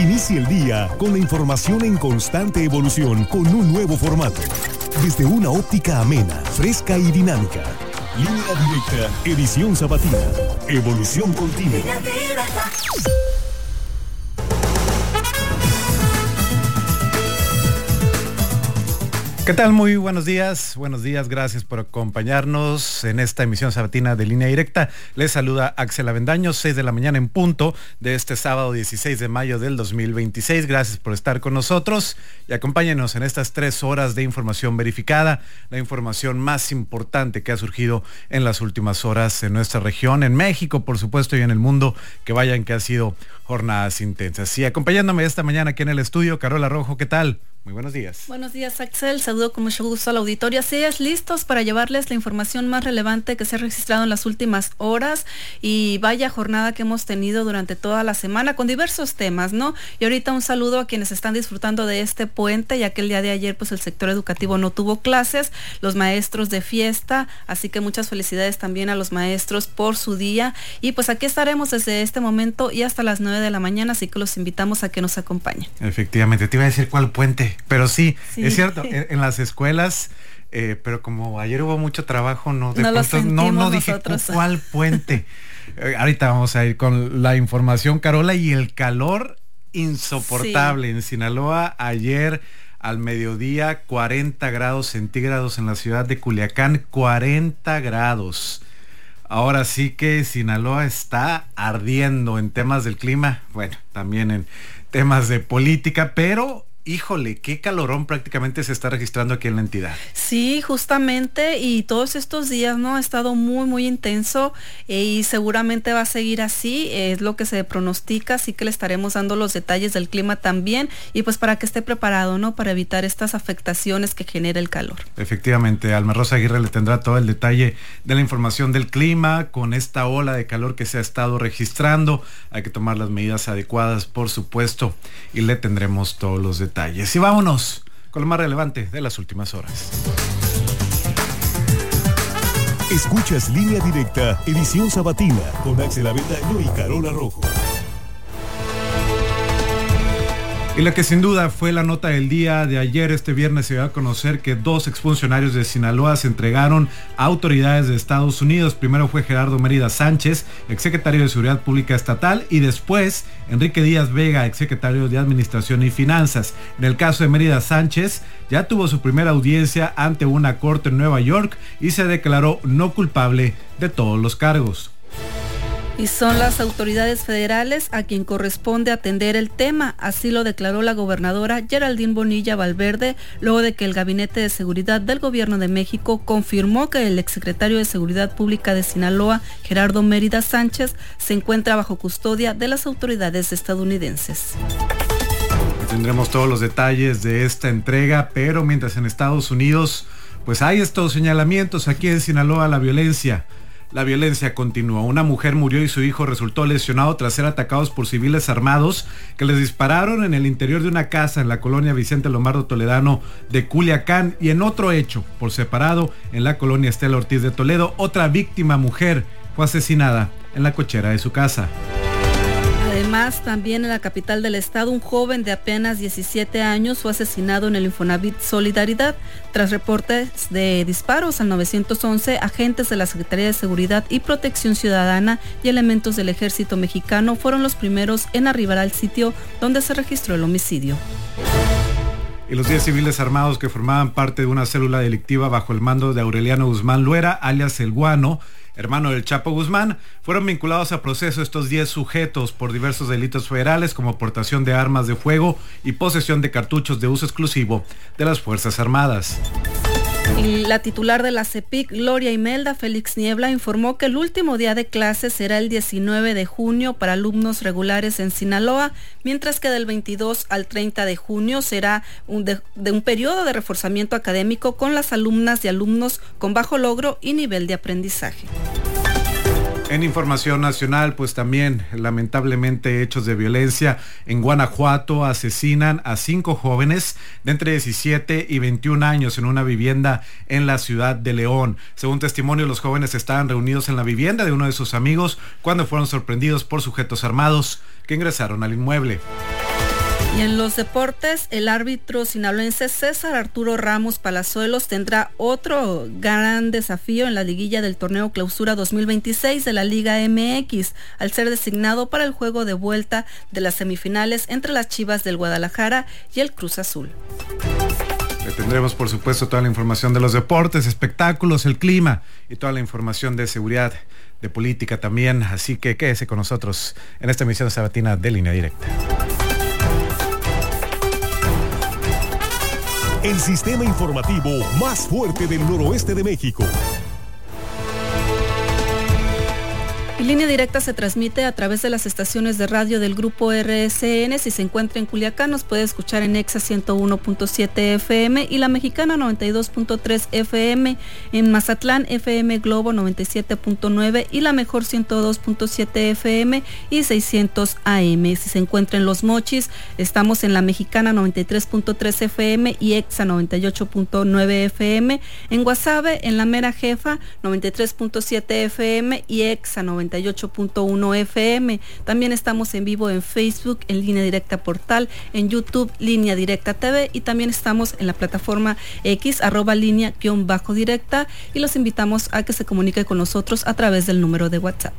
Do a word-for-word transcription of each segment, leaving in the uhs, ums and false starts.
Inicie el día con la información en constante evolución con un nuevo formato. Desde una óptica amena, fresca y dinámica. Línea Directa, edición sabatina. Evolución continua. ¿Qué tal? Muy buenos días, buenos días, gracias por acompañarnos en esta emisión sabatina de Línea Directa. Les saluda Axel Avendaño, seis de la mañana en punto de este sábado dieciséis de mayo del dos mil veintiséis. Gracias por estar con nosotros y acompáñenos en estas tres horas de información verificada, la información más importante que ha surgido en las últimas horas en nuestra región, en México, por supuesto, y en el mundo. Que vayan que ha sido jornadas intensas. Y acompañándome esta mañana aquí en el estudio, Carola Rojo, ¿qué tal? Muy buenos días. Buenos días, Axel. Saludo con mucho gusto al auditorio. Así es, listos para llevarles la información más relevante que se ha registrado en las últimas horas, y vaya jornada que hemos tenido durante toda la semana con diversos temas, ¿no? Y ahorita un saludo a quienes están disfrutando de este puente, ya que el día de ayer pues el sector educativo no tuvo clases, los maestros de fiesta, así que muchas felicidades también a los maestros por su día. Y pues aquí estaremos desde este momento y hasta las nueve de la mañana, así que los invitamos a que nos acompañen. Efectivamente, te iba a decir cuál puente. Pero sí, sí, es cierto, en, en las escuelas, eh, pero como ayer hubo mucho trabajo, no, de no, pronto, no, no dije cuál puente. eh, ahorita vamos a ir con la información, Carola, y el calor insoportable sí. En Sinaloa ayer al mediodía, cuarenta grados centígrados en la ciudad de Culiacán, cuarenta grados. Ahora sí que Sinaloa está ardiendo en temas del clima, bueno, también en temas de política, pero híjole, qué calorón prácticamente se está registrando aquí en la entidad. Sí, justamente, y todos estos días, ¿no? Ha estado muy, muy intenso, eh, y seguramente va a seguir así, eh, es lo que se pronostica, así que le estaremos dando los detalles del clima también, y pues para que esté preparado, ¿no? Para evitar estas afectaciones que genera el calor. Efectivamente, Alma Rosa Aguirre le tendrá todo el detalle de la información del clima, con esta ola de calor que se ha estado registrando. Hay que tomar las medidas adecuadas, por supuesto, y le tendremos todos los detalles. Y vámonos con lo más relevante de las últimas horas. Escuchas Línea Directa, edición sabatina, con Axel Avendaño y Carola Rojo. Y la que sin duda fue la nota del día de ayer, este viernes, se dio a conocer que dos exfuncionarios de Sinaloa se entregaron a autoridades de Estados Unidos. Primero fue Gerardo Mérida Sánchez, exsecretario de Seguridad Pública Estatal, y después Enrique Díaz Vega, exsecretario de Administración y Finanzas. En el caso de Mérida Sánchez, ya tuvo su primera audiencia ante una corte en Nueva York y se declaró no culpable de todos los cargos. Y son las autoridades federales a quien corresponde atender el tema, así lo declaró la gobernadora Geraldine Bonilla Valverde, luego de que el Gabinete de Seguridad del Gobierno de México confirmó que el exsecretario de Seguridad Pública de Sinaloa, Gerardo Mérida Sánchez, se encuentra bajo custodia de las autoridades estadounidenses. Tendremos todos los detalles de esta entrega, pero mientras en Estados Unidos, pues hay estos señalamientos, aquí en Sinaloa la violencia. La violencia continúa. Una mujer murió y su hijo resultó lesionado tras ser atacados por civiles armados que les dispararon en el interior de una casa en la colonia Vicente Lombardo Toledano de Culiacán. Y en otro hecho, por separado, en la colonia Estela Ortiz de Toledo, otra víctima mujer fue asesinada en la cochera de su casa. Además, también en la capital del estado, un joven de apenas diecisiete años fue asesinado en el Infonavit Solidaridad. Tras reportes de disparos al nueve once, agentes de la Secretaría de Seguridad y Protección Ciudadana y elementos del Ejército Mexicano fueron los primeros en arribar al sitio donde se registró el homicidio. Y los diez civiles armados que formaban parte de una célula delictiva bajo el mando de Aureliano Guzmán Luera, alias El Guano, hermano del Chapo Guzmán, fueron vinculados a proceso. Estos diez sujetos por diversos delitos federales como portación de armas de fuego y posesión de cartuchos de uso exclusivo de las Fuerzas Armadas. Y la titular de la CEPIC, Gloria Imelda Félix Niebla, informó que el último día de clases será el diecinueve de junio para alumnos regulares en Sinaloa, mientras que del veintidós al treinta de junio será un de, de un periodo de reforzamiento académico con las alumnas y alumnos con bajo logro y nivel de aprendizaje. En información nacional, pues también lamentablemente hechos de violencia. En Guanajuato asesinan a cinco jóvenes de entre diecisiete y veintiún años en una vivienda en la ciudad de León. Según testimonio, los jóvenes estaban reunidos en la vivienda de uno de sus amigos cuando fueron sorprendidos por sujetos armados que ingresaron al inmueble. Y en los deportes, el árbitro sinaloense César Arturo Ramos Palazuelos tendrá otro gran desafío en la liguilla del torneo Clausura dos mil veintiséis de la Liga M X, al ser designado para el juego de vuelta de las semifinales entre las Chivas del Guadalajara y el Cruz Azul. Le tendremos, por supuesto, toda la información de los deportes, espectáculos, el clima y toda la información de seguridad, de política también, así que quédese con nosotros en esta emisión sabatina de Línea Directa. El sistema informativo más fuerte del noroeste de México. Y Línea Directa se transmite a través de las estaciones de radio del Grupo R S N. Si se encuentra en Culiacán, nos puede escuchar en Exa ciento uno punto siete F M y La Mexicana noventa y dos punto tres F M. En Mazatlán, F M Globo noventa y siete punto nueve y La Mejor ciento dos punto siete F M y seiscientos A M. Si se encuentra en Los Mochis, estamos en La Mexicana noventa y tres punto tres F M y Exa noventa y ocho punto nueve F M. En Guasave, en La Mera Jefa, noventa y tres punto siete F M y Exa noventa y ocho punto uno F M. También estamos en vivo en Facebook, en Línea Directa Portal, en YouTube, Línea Directa T V, y también estamos en la plataforma X, arroba línea guión bajo directa, y los invitamos a que se comunique con nosotros a través del número de WhatsApp.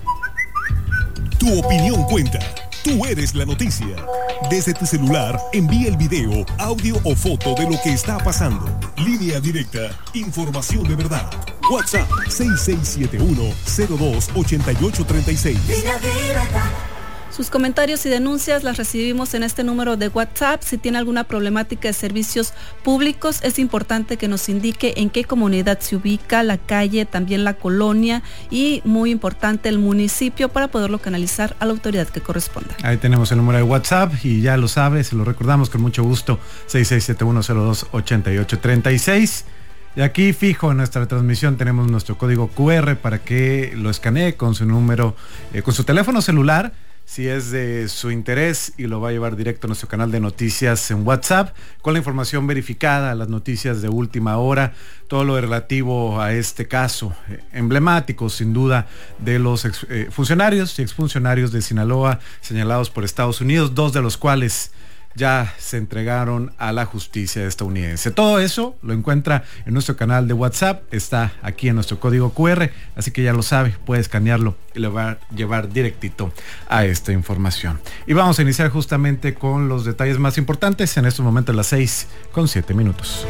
Tu opinión cuenta. Tú eres la noticia. Desde tu celular, envía el video, audio o foto de lo que está pasando. Línea Directa, información de verdad. WhatsApp seis seis siete uno, cero dos, ocho ocho tres seis. Sus comentarios y denuncias las recibimos en este número de WhatsApp. Si tiene alguna problemática de servicios públicos, es importante que nos indique en qué comunidad se ubica, la calle, también la colonia y, muy importante, el municipio, para poderlo canalizar a la autoridad que corresponda. Ahí tenemos el número de WhatsApp y ya lo sabe, se lo recordamos con mucho gusto, seis seis siete uno, cero dos, ocho ocho tres seis. Y aquí fijo en nuestra transmisión tenemos nuestro código Q R para que lo escanee con su número, eh, con su teléfono celular, si es de su interés, y lo va a llevar directo a nuestro canal de noticias en WhatsApp con la información verificada, las noticias de última hora, todo lo relativo a este caso eh, emblemático sin duda de los ex, eh, funcionarios y exfuncionarios de Sinaloa señalados por Estados Unidos, dos de los cuales ya se entregaron a la justicia estadounidense. Todo eso lo encuentra en nuestro canal de WhatsApp, está aquí en nuestro código Q R, así que ya lo sabe, puede escanearlo y le va a llevar directito a esta información. Y vamos a iniciar justamente con los detalles más importantes en estos momentos, las seis con siete minutos.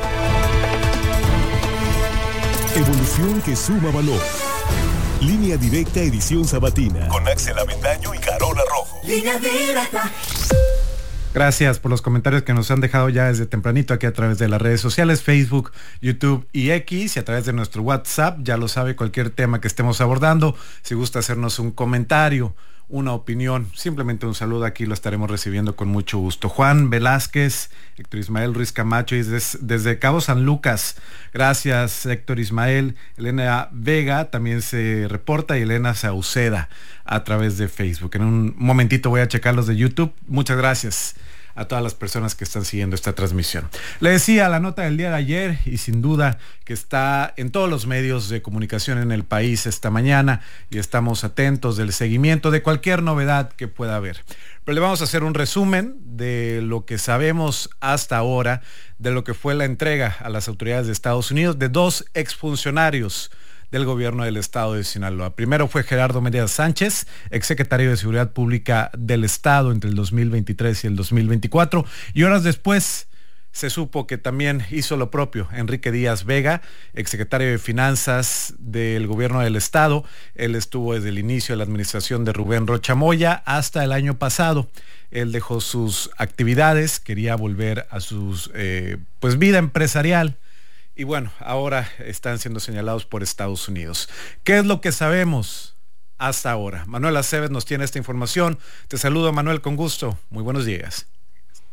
Evolución que suma valor. Línea Directa edición sabatina con Axel Avendaño y Carola Rojo. Línea Directa. Gracias por los comentarios que nos han dejado ya desde tempranito aquí a través de las redes sociales, Facebook, YouTube y X, y a través de nuestro WhatsApp. Ya lo sabe, cualquier tema que estemos abordando, si gusta hacernos un comentario, una opinión, simplemente un saludo, aquí lo estaremos recibiendo con mucho gusto. Juan Velázquez, Héctor Ismael Ruiz Camacho, y desde, desde Cabo San Lucas, gracias Héctor Ismael. Elena Vega también se reporta, y Elena Sauceda a través de Facebook. En un momentito voy a checar los de YouTube. Muchas gracias a todas las personas que están siguiendo esta transmisión. Le decía la nota del día de ayer, y sin duda que está en todos los medios de comunicación en el país esta mañana, y estamos atentos del seguimiento de cualquier novedad que pueda haber. Pero le vamos a hacer un resumen de lo que sabemos hasta ahora de lo que fue la entrega a las autoridades de Estados Unidos de dos exfuncionarios del gobierno del estado de Sinaloa. Primero fue Gerardo Medina Sánchez, exsecretario de Seguridad Pública del estado entre el dos mil veintitrés y el dos mil veinticuatro, y horas después se supo que también hizo lo propio Enrique Díaz Vega, exsecretario de Finanzas del gobierno del estado. Él estuvo desde el inicio de la administración de Rubén Rocha Moya hasta el año pasado. Él dejó sus actividades, quería volver a su eh, pues vida empresarial. Y bueno, ahora están siendo señalados por Estados Unidos. ¿Qué es lo que sabemos hasta ahora? Manuel Aceves nos tiene esta información. Te saludo, Manuel, con gusto. Muy buenos días.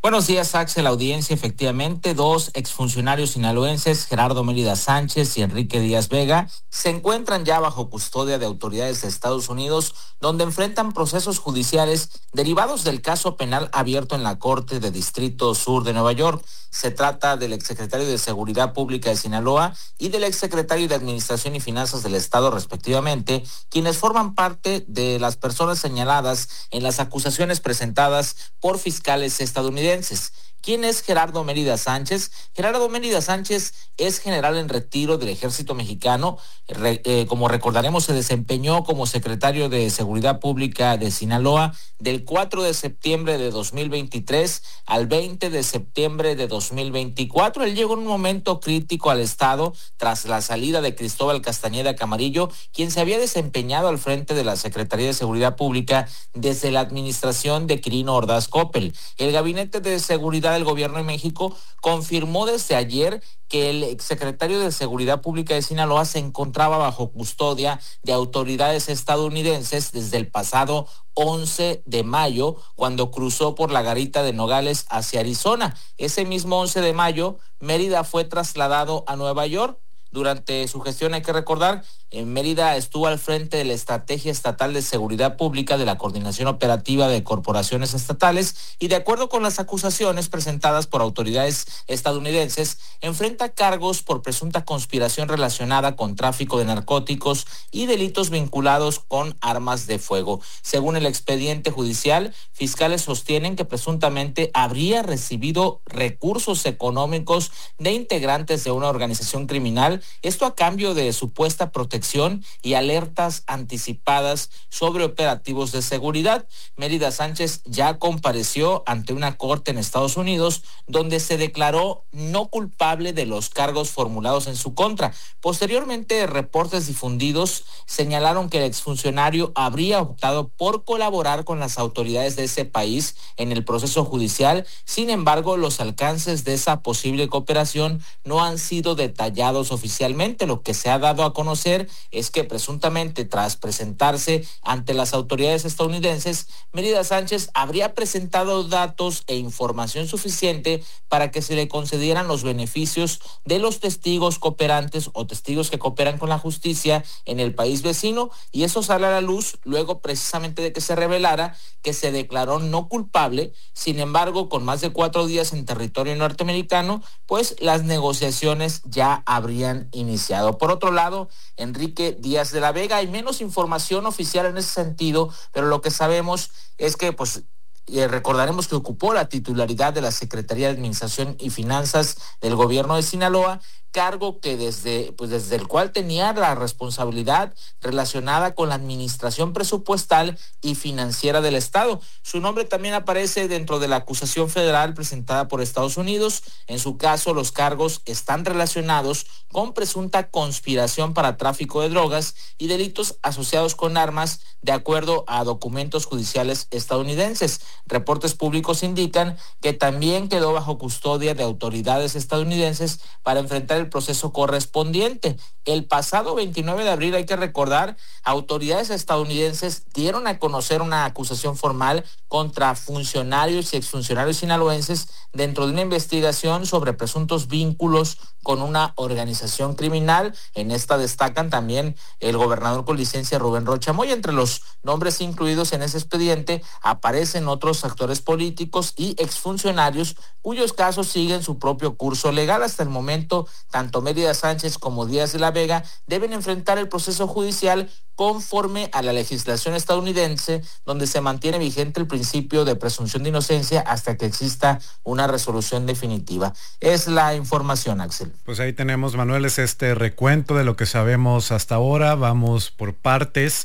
Buenos días, Axel, la audiencia. Efectivamente, dos exfuncionarios sinaloenses, Gerardo Mérida Sánchez y Enrique Díaz Vega, se encuentran ya bajo custodia de autoridades de Estados Unidos, donde enfrentan procesos judiciales derivados del caso penal abierto en la Corte de Distrito Sur de Nueva York. Se trata del exsecretario de Seguridad Pública de Sinaloa y del exsecretario de Administración y Finanzas del Estado, respectivamente, quienes forman parte de las personas señaladas en las acusaciones presentadas por fiscales estadounidenses. ¿Quién es Gerardo Mérida Sánchez? Gerardo Mérida Sánchez es general en retiro del Ejército Mexicano. Re, eh, como recordaremos, se desempeñó como secretario de Seguridad Pública de Sinaloa del cuatro de septiembre de dos mil veintitrés al veinte de septiembre de dos mil veinticuatro. Él llegó en un momento crítico al Estado tras la salida de Cristóbal Castañeda Camarillo, quien se había desempeñado al frente de la Secretaría de Seguridad Pública desde la administración de Quirino Ordaz Coppel. El Gabinete de Seguridad del Gobierno de México confirmó desde ayer que el exsecretario de Seguridad Pública de Sinaloa se encontraba bajo custodia de autoridades estadounidenses desde el pasado once de mayo, cuando cruzó por la garita de Nogales hacia Arizona. Ese mismo once de mayo, Mérida fue trasladado a Nueva York. Durante su gestión, hay que recordar, en Mérida estuvo al frente de la Estrategia Estatal de Seguridad Pública de la Coordinación Operativa de Corporaciones Estatales y, de acuerdo con las acusaciones presentadas por autoridades estadounidenses, enfrenta cargos por presunta conspiración relacionada con tráfico de narcóticos y delitos vinculados con armas de fuego. Según el expediente judicial, fiscales sostienen que presuntamente habría recibido recursos económicos de integrantes de una organización criminal, esto a cambio de supuesta protección y alertas anticipadas sobre operativos de seguridad. Mérida Sánchez ya compareció ante una corte en Estados Unidos, donde se declaró no culpable de los cargos formulados en su contra. Posteriormente, reportes difundidos señalaron que el exfuncionario habría optado por colaborar con las autoridades de ese país en el proceso judicial. Sin embargo, los alcances de esa posible cooperación no han sido detallados oficialmente. Lo que se ha dado a conocer es que presuntamente, tras presentarse ante las autoridades estadounidenses, Mérida Sánchez habría presentado datos e información suficiente para que se le concedieran los beneficios de los testigos cooperantes o testigos que cooperan con la justicia en el país vecino, y eso sale a la luz luego precisamente de que se revelara que se declaró no culpable. Sin embargo, con más de cuatro días en territorio norteamericano, pues las negociaciones ya habrían iniciado. Por otro lado, Enrique Díaz de la Vega, hay menos información oficial en ese sentido, pero lo que sabemos es que, pues, Eh, recordaremos que ocupó la titularidad de la Secretaría de Administración y Finanzas del Gobierno de Sinaloa, cargo que desde, pues desde el cual tenía la responsabilidad relacionada con la administración presupuestal y financiera del Estado. Su nombre también aparece dentro de la acusación federal presentada por Estados Unidos. En su caso, los cargos están relacionados con presunta conspiración para tráfico de drogas y delitos asociados con armas, de acuerdo a documentos judiciales estadounidenses. Reportes públicos indican que también quedó bajo custodia de autoridades estadounidenses para enfrentar el proceso correspondiente. El pasado veintinueve de abril, hay que recordar, autoridades estadounidenses dieron a conocer una acusación formal contra funcionarios y exfuncionarios sinaloenses dentro de una investigación sobre presuntos vínculos con una organización criminal. En esta destacan también el gobernador con licencia Rubén Rocha Moya. Entre los nombres incluidos en ese expediente aparecen otros actores políticos y exfuncionarios cuyos casos siguen su propio curso legal. Hasta el momento, tanto Mérida Sánchez como Díaz de la Vega deben enfrentar el proceso judicial conforme a la legislación estadounidense, donde se mantiene vigente el principio de presunción de inocencia hasta que exista una resolución definitiva. Es la información, Axel. Pues ahí tenemos, Manuel, es este recuento de lo que sabemos hasta ahora. Vamos por partes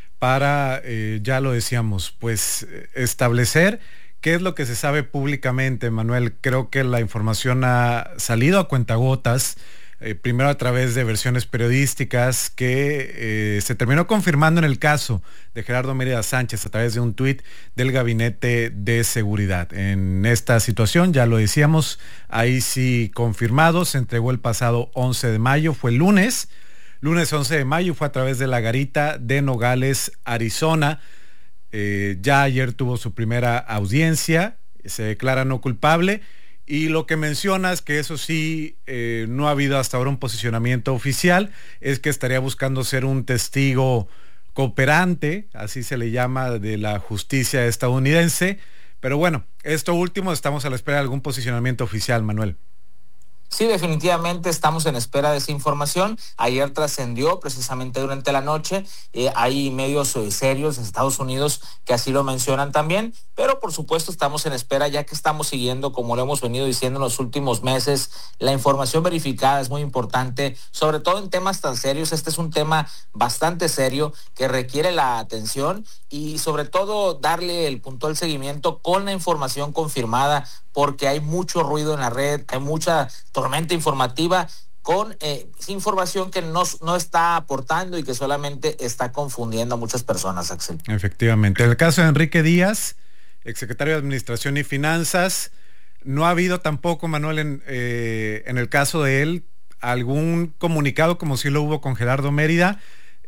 para, eh, ya lo decíamos, pues establecer qué es lo que se sabe públicamente, Manuel. Creo que la información ha salido a cuentagotas. Eh, primero a través de versiones periodísticas que eh, se terminó confirmando en el caso de Gerardo Mérida Sánchez a través de un tuit del Gabinete de Seguridad. En esta situación, ya lo decíamos, ahí sí confirmado, se entregó el pasado once de mayo, fue el lunes, lunes once de mayo, fue a través de la garita de Nogales, Arizona. Eh, ya ayer tuvo su primera audiencia. se declara no culpable. Y lo que mencionas, que eso sí, eh, no ha habido hasta ahora un posicionamiento oficial, es que estaría buscando ser un testigo cooperante, así se le llama, de la justicia estadounidense. Pero bueno, esto último, estamos a la espera de algún posicionamiento oficial, Manuel. Sí, definitivamente estamos en espera de esa información. Ayer trascendió precisamente durante la noche. Eh, hay medios eh, serios de Estados Unidos que así lo mencionan también, pero por supuesto estamos en espera, ya que estamos siguiendo, como lo hemos venido diciendo en los últimos meses, la información verificada es muy importante, sobre todo en temas tan serios. Este es un tema bastante serio que requiere la atención y sobre todo darle el puntual seguimiento con la información confirmada, porque hay mucho ruido en la red, hay mucha tormenta informativa con eh, información que no, no está aportando y que solamente está confundiendo a muchas personas, Axel. Efectivamente. En el caso de Enrique Díaz, exsecretario de Administración y Finanzas, no ha habido tampoco, Manuel, en, eh, en el caso de él, algún comunicado como sí lo hubo con Gerardo Mérida.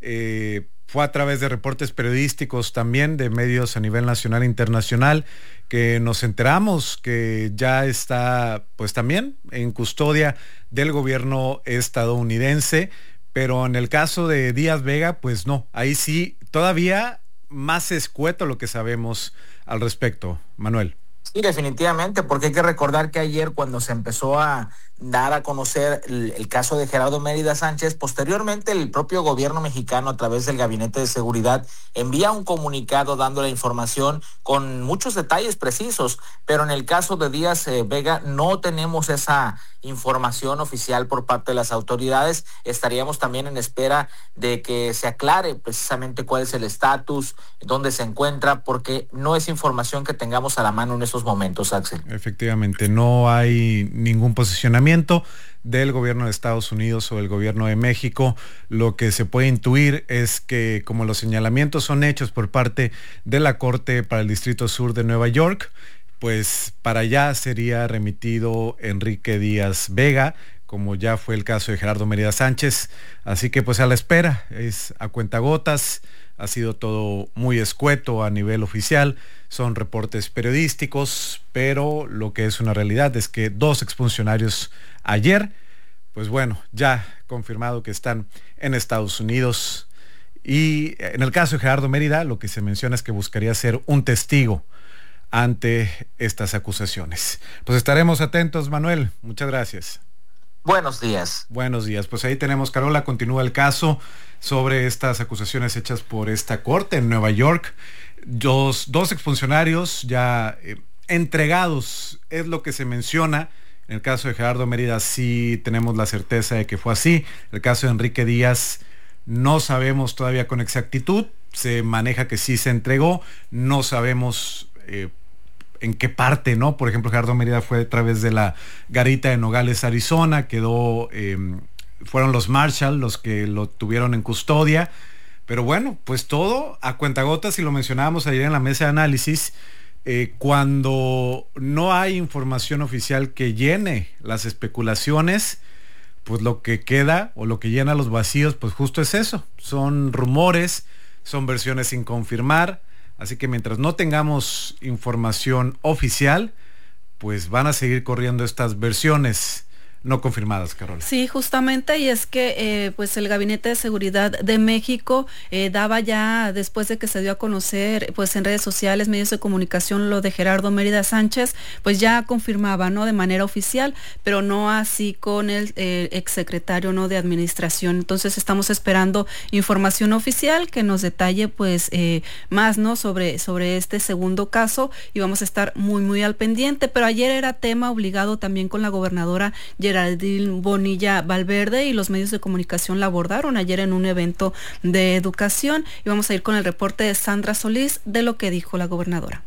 Eh, fue a través de reportes periodísticos también, de medios a nivel nacional e internacional, que nos enteramos que ya está pues también en custodia del gobierno estadounidense, pero en el caso de Díaz Vega, pues no, ahí sí, todavía más escueto lo que sabemos al respecto, Manuel. Sí, definitivamente, porque hay que recordar que ayer cuando se empezó a dar a conocer el, el caso de Gerardo Mérida Sánchez, posteriormente el propio gobierno mexicano a través del Gabinete de Seguridad envía un comunicado dando la información con muchos detalles precisos, pero en el caso de Díaz eh, Vega no tenemos esa información oficial por parte de las autoridades. Estaríamos también en espera de que se aclare precisamente cuál es el estatus, dónde se encuentra, porque no es información que tengamos a la mano en estos momentos, Axel. Efectivamente, no hay ningún posicionamiento del gobierno de Estados Unidos o del gobierno de México. Lo que se puede intuir es que, como los señalamientos son hechos por parte de la Corte para el Distrito Sur de Nueva York, pues para allá sería remitido Enrique Díaz Vega, como ya fue el caso de Gerardo Mérida Sánchez. Así que pues a la espera, es a cuentagotas, ha sido todo muy escueto a nivel oficial, son reportes periodísticos, pero lo que es una realidad es que dos exfuncionarios ayer, pues bueno, ya confirmado que están en Estados Unidos. Y en el caso de Gerardo Mérida, lo que se menciona es que buscaría ser un testigo ante estas acusaciones. Pues estaremos atentos, Manuel. Muchas gracias. Buenos días. Buenos días. Pues ahí tenemos, Carola, continúa el caso sobre estas acusaciones hechas por esta corte en Nueva York. Dos, dos exfuncionarios ya eh, entregados, es lo que se menciona. En el caso de Gerardo Mérida sí tenemos la certeza de que fue así. En el caso de Enrique Díaz no sabemos todavía con exactitud. Se maneja que sí se entregó. No sabemos eh, en qué parte, ¿no? Por ejemplo, Gerardo Mérida fue a través de la garita de Nogales, Arizona, quedó, eh, fueron los Marshall los que lo tuvieron en custodia, pero bueno, pues todo a cuentagotas, y lo mencionábamos ayer en la mesa de análisis, eh, cuando no hay información oficial que llene las especulaciones, pues lo que queda o lo que llena los vacíos, pues justo es eso, son rumores, son versiones sin confirmar. Así que mientras no tengamos información oficial, pues van a seguir corriendo estas versiones no confirmadas, Carola. Sí, justamente, y es que eh, pues el Gabinete de Seguridad de México eh, daba ya, después de que se dio a conocer pues en redes sociales, medios de comunicación, lo de Gerardo Mérida Sánchez, pues ya confirmaba, ¿no?, de manera oficial, pero no así con el eh, exsecretario, ¿no?, de Administración. Entonces estamos esperando información oficial que nos detalle pues eh, más, ¿no?, sobre, sobre este segundo caso, y vamos a estar muy muy al pendiente. Pero ayer era tema obligado también con la gobernadora Geraldine Bonilla Valverde, y los medios de comunicación la abordaron ayer en un evento de educación, y vamos a ir con el reporte de Sandra Solís de lo que dijo la gobernadora.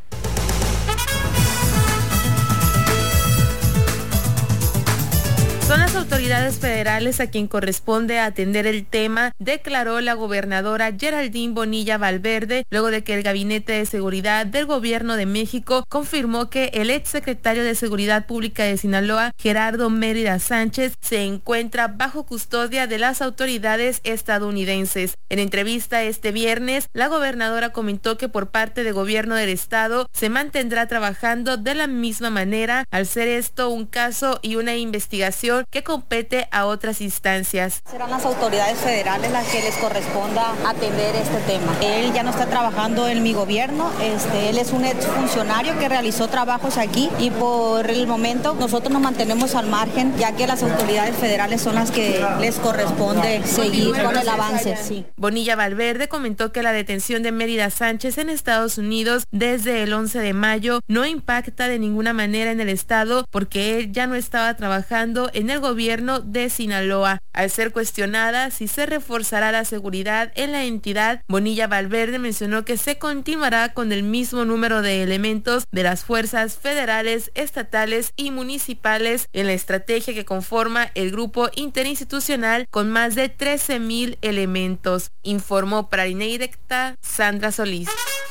Son las autoridades autoridades federales a quien corresponde atender el tema, declaró la gobernadora Geraldine Bonilla Valverde, luego de que el Gabinete de Seguridad del Gobierno de México confirmó que el exsecretario de Seguridad Pública de Sinaloa, Gerardo Mérida Sánchez, se encuentra bajo custodia de las autoridades estadounidenses. En entrevista este viernes, la gobernadora comentó que por parte del gobierno del estado se mantendrá trabajando de la misma manera, al ser esto un caso y una investigación que compete a otras instancias. Serán las autoridades federales las que les corresponda atender este tema. Él ya no está trabajando en mi gobierno, este, él es un exfuncionario que realizó trabajos aquí y por el momento nosotros nos mantenemos al margen, ya que las autoridades federales son las que les corresponde seguir con el avance. Sí. Bonilla Valverde comentó que la detención de Mérida Sánchez en Estados Unidos desde el once de mayo no impacta de ninguna manera en el estado porque él ya no estaba trabajando en el gobierno de Sinaloa. Al ser cuestionada si se reforzará la seguridad en la entidad, Bonilla Valverde mencionó que se continuará con el mismo número de elementos de las fuerzas federales, estatales y municipales en la estrategia que conforma el grupo interinstitucional con más de trece mil elementos. Informó para Línea Directa Sandra Solís.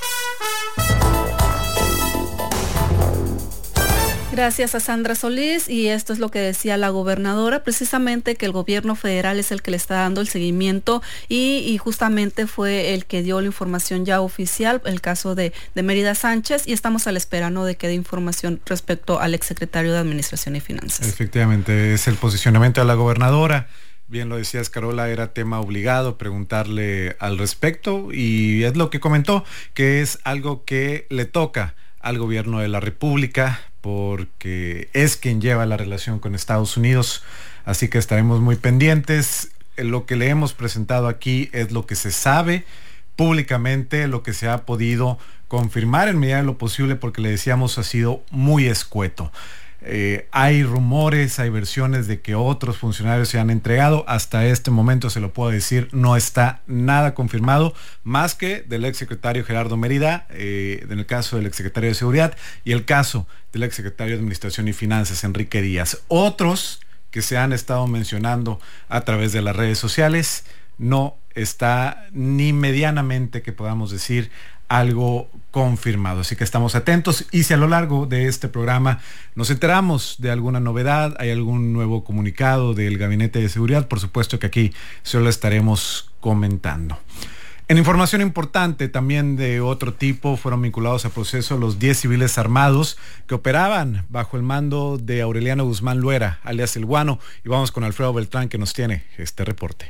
Gracias a Sandra Solís, y esto es lo que decía la gobernadora, precisamente que el gobierno federal es el que le está dando el seguimiento y, y justamente fue el que dio la información ya oficial, el caso de, de Mérida Sánchez, y estamos a la espera, ¿no?, de que dé información respecto al exsecretario de Administración y Finanzas. Efectivamente, es el posicionamiento de la gobernadora. Bien lo decías, Carola, era tema obligado preguntarle al respecto y es lo que comentó, que es algo que le toca al gobierno de la República porque es quien lleva la relación con Estados Unidos, así que estaremos muy pendientes. Lo que le hemos presentado aquí es lo que se sabe públicamente, lo que se ha podido confirmar en medida de lo posible, porque le decíamos ha sido muy escueto. Eh, hay rumores, hay versiones de que otros funcionarios se han entregado. Hasta este momento, se lo puedo decir, no está nada confirmado, más que del exsecretario Gerardo Mérida, eh, en el caso del exsecretario de Seguridad, y el caso del exsecretario de Administración y Finanzas, Enrique Díaz. Otros que se han estado mencionando a través de las redes sociales, no está ni medianamente que podamos decir algo confirmado, así que estamos atentos, y si a lo largo de este programa nos enteramos de alguna novedad, hay algún nuevo comunicado del Gabinete de Seguridad, por supuesto que aquí se lo estaremos comentando. En información importante también de otro tipo, fueron vinculados a proceso los diez civiles armados que operaban bajo el mando de Aureliano Guzmán Loera, alias El Guano, y vamos con Alfredo Beltrán, que nos tiene este reporte.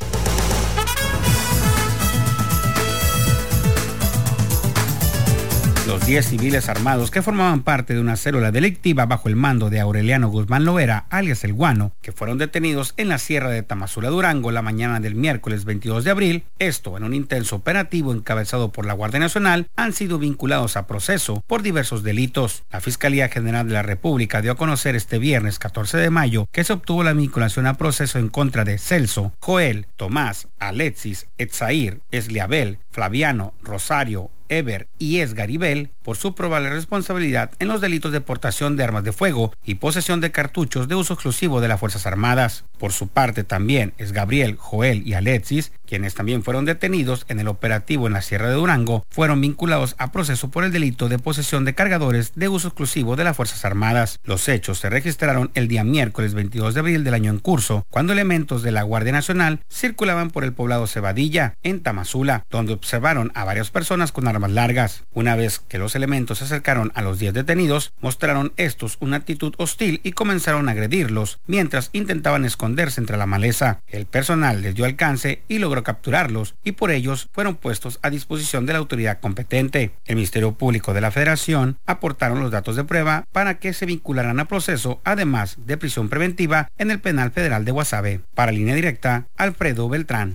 Los diez civiles armados que formaban parte de una célula delictiva bajo el mando de Aureliano Guzmán Loera, alias El Guano, que fueron detenidos en la Sierra de Tamazula, Durango, la mañana del miércoles veintidós de abril, esto en un intenso operativo encabezado por la Guardia Nacional, han sido vinculados a proceso por diversos delitos. La Fiscalía General de la República dio a conocer este viernes catorce de mayo que se obtuvo la vinculación a proceso en contra de Celso, Joel, Tomás, Alexis, Etzair, Esliabel, Flaviano, Rosario, Eber y Esgaribel por su probable responsabilidad en los delitos de portación de armas de fuego y posesión de cartuchos de uso exclusivo de las Fuerzas Armadas. Por su parte también es Gabriel, Joel y Alexis, quienes también fueron detenidos en el operativo en la Sierra de Durango, fueron vinculados a proceso por el delito de posesión de cargadores de uso exclusivo de las Fuerzas Armadas. Los hechos se registraron el día miércoles veintidós de abril del año en curso, cuando elementos de la Guardia Nacional circulaban por el poblado Cebadilla, en Tamazula, donde observaron a varias personas con armas largas. Una vez que los elementos se acercaron a los diez detenidos, mostraron estos una actitud hostil y comenzaron a agredirlos, mientras intentaban esconderse entre la maleza. El personal les dio alcance y logró capturarlos, y por ellos fueron puestos a disposición de la autoridad competente. El Ministerio Público de la Federación aportaron los datos de prueba para que se vincularan a proceso, además de prisión preventiva en el Penal Federal de Guasave. Para Línea Directa, Alfredo Beltrán.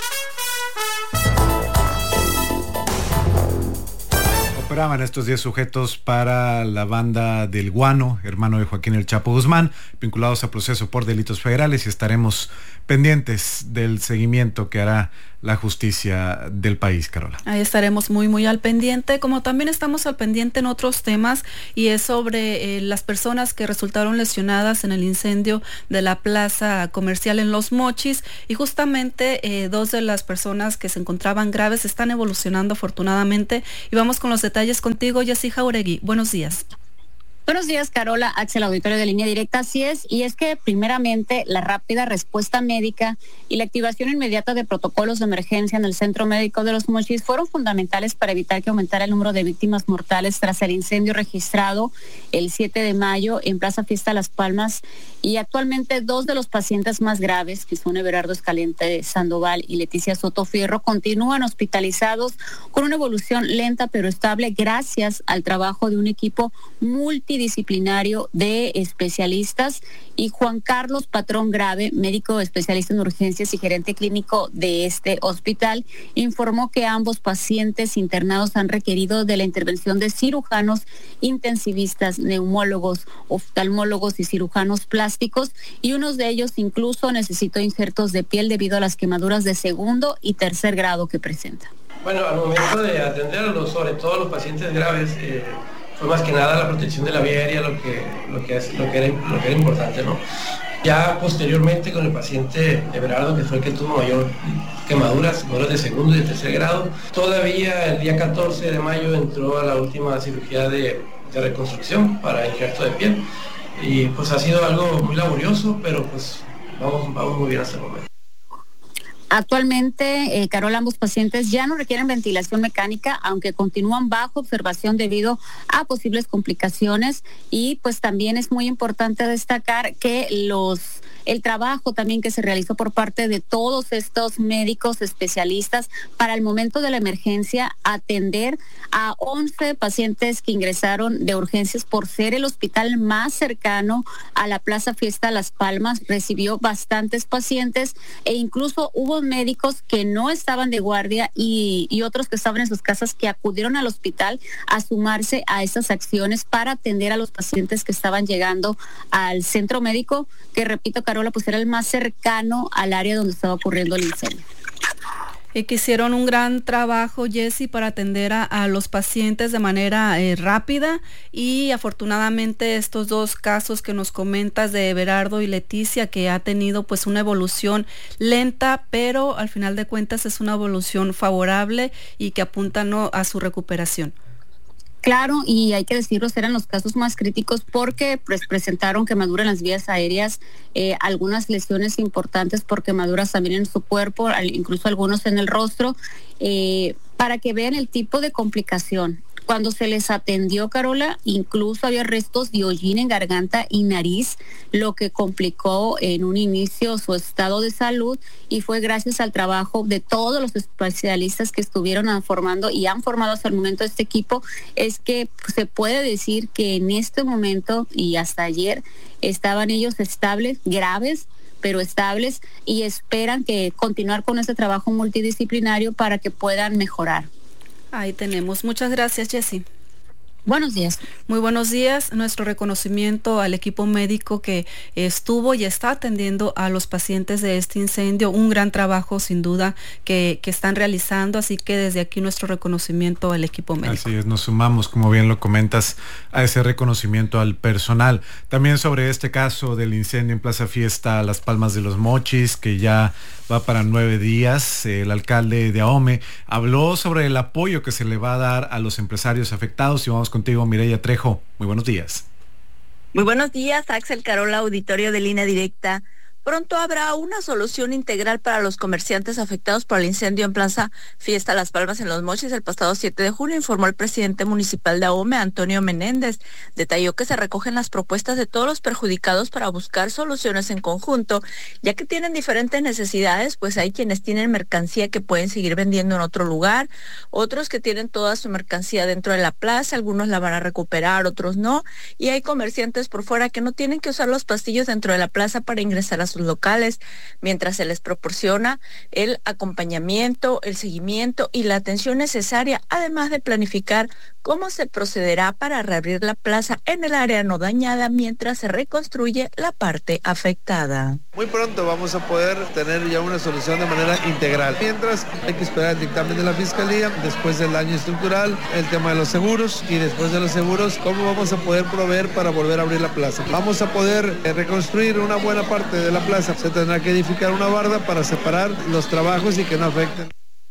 Operaban estos diez sujetos para la banda del Guano, hermano de Joaquín El Chapo Guzmán, vinculados a proceso por delitos federales, y estaremos pendientes del seguimiento que hará la justicia del país, Carola. Ahí estaremos muy, muy al pendiente, como también estamos al pendiente en otros temas, y es sobre eh, las personas que resultaron lesionadas en el incendio de la plaza comercial en Los Mochis, y justamente eh, dos de las personas que se encontraban graves están evolucionando afortunadamente, y vamos con los detalles contigo, Jessy Jauregui. Buenos días. Buenos días, Carola, Axel, auditorio de Línea Directa. Así es, y es que primeramente la rápida respuesta médica y la activación inmediata de protocolos de emergencia en el Centro Médico de Los Mochis fueron fundamentales para evitar que aumentara el número de víctimas mortales tras el incendio registrado el siete de mayo en Plaza Fiesta Las Palmas. Y actualmente dos de los pacientes más graves, que son Everardo Escalante Sandoval y Leticia Soto Fierro, continúan hospitalizados con una evolución lenta pero estable gracias al trabajo de un equipo multidisciplinario de especialistas. Y Juan Carlos Patrón Grave, médico especialista en urgencias y gerente clínico de este hospital, informó que ambos pacientes internados han requerido de la intervención de cirujanos intensivistas, neumólogos, oftalmólogos y cirujanos plásticos, y uno de ellos incluso necesitó injertos de piel debido a las quemaduras de segundo y tercer grado que presenta. Bueno, al momento de atenderlos, sobre todo los pacientes graves, eh, fue más que nada la protección de la vía aérea lo que, lo que, es, lo que, era, lo que era importante, ¿no? Ya posteriormente con el paciente Everardo, que fue el que tuvo mayor quemaduras, quemaduras de segundo y de tercer grado, todavía el día catorce de mayo entró a la última cirugía de, de reconstrucción para injerto de piel, y pues ha sido algo muy laborioso, pero pues vamos, vamos muy bien hasta el momento. Actualmente, eh, Carola, ambos pacientes ya no requieren ventilación mecánica, aunque continúan bajo observación debido a posibles complicaciones, y pues también es muy importante destacar que los el trabajo también que se realizó por parte de todos estos médicos especialistas para el momento de la emergencia atender a once pacientes que ingresaron de urgencias por ser el hospital más cercano a la Plaza Fiesta Las Palmas. Recibió bastantes pacientes e incluso hubo médicos que no estaban de guardia y, y otros que estaban en sus casas que acudieron al hospital a sumarse a estas acciones para atender a los pacientes que estaban llegando al centro médico, que repito, Carola, pues era el más cercano al área donde estaba ocurriendo el incendio. Y que hicieron un gran trabajo, Jessy, para atender a, a los pacientes de manera eh, rápida, y afortunadamente estos dos casos que nos comentas de Everardo y Leticia, que ha tenido pues una evolución lenta, pero al final de cuentas es una evolución favorable y que apunta, ¿no?, a su recuperación. Claro, y hay que decirlo, eran los casos más críticos porque pues, presentaron quemaduras en las vías aéreas, eh, algunas lesiones importantes por quemaduras también en su cuerpo, incluso algunos en el rostro, eh, para que vean el tipo de complicación. Cuando se les atendió, Carola, incluso había restos de hollín en garganta y nariz, lo que complicó en un inicio su estado de salud, y fue gracias al trabajo de todos los especialistas que estuvieron formando y han formado hasta el momento este equipo, es que se puede decir que en este momento y hasta ayer estaban ellos estables, graves, pero estables, y esperan que continuar con este trabajo multidisciplinario para que puedan mejorar. Ahí tenemos. Muchas gracias, Jessy. Buenos días. Muy buenos días. Nuestro reconocimiento al equipo médico que estuvo y está atendiendo a los pacientes de este incendio. Un gran trabajo, sin duda, que, que están realizando. Así que desde aquí nuestro reconocimiento al equipo médico. Así es, nos sumamos, como bien lo comentas, a ese reconocimiento al personal. También sobre este caso del incendio en Plaza Fiesta Las Palmas de Los Mochis, que ya va para nueve días, el alcalde de Ahome habló sobre el apoyo que se le va a dar a los empresarios afectados, y vamos contigo, Mireya Trejo. Muy buenos días. Muy buenos días, Axel, Carola, auditorio de Línea Directa. Pronto habrá una solución integral para los comerciantes afectados por el incendio en Plaza Fiesta Las Palmas en Los Mochis el pasado siete de junio, informó el presidente municipal de Ahome, Antonio Menéndez. Detalló que se recogen las propuestas de todos los perjudicados para buscar soluciones en conjunto, ya que tienen diferentes necesidades, pues hay quienes tienen mercancía que pueden seguir vendiendo en otro lugar, otros que tienen toda su mercancía dentro de la plaza, algunos la van a recuperar, otros no, y hay comerciantes por fuera que no tienen que usar los pastillos dentro de la plaza para ingresar a estos locales, mientras se les proporciona el acompañamiento, el seguimiento y la atención necesaria, además de planificar cómo se procederá para reabrir la plaza en el área no dañada mientras se reconstruye la parte afectada. Muy pronto vamos a poder tener ya una solución de manera integral. Mientras hay que esperar el dictamen de la Fiscalía, después del daño estructural, el tema de los seguros y después de los seguros, cómo vamos a poder proveer para volver a abrir la plaza. Vamos a poder eh, reconstruir una buena parte de la plaza. Se tendrá que edificar una barda para separar los trabajos y que no afecten.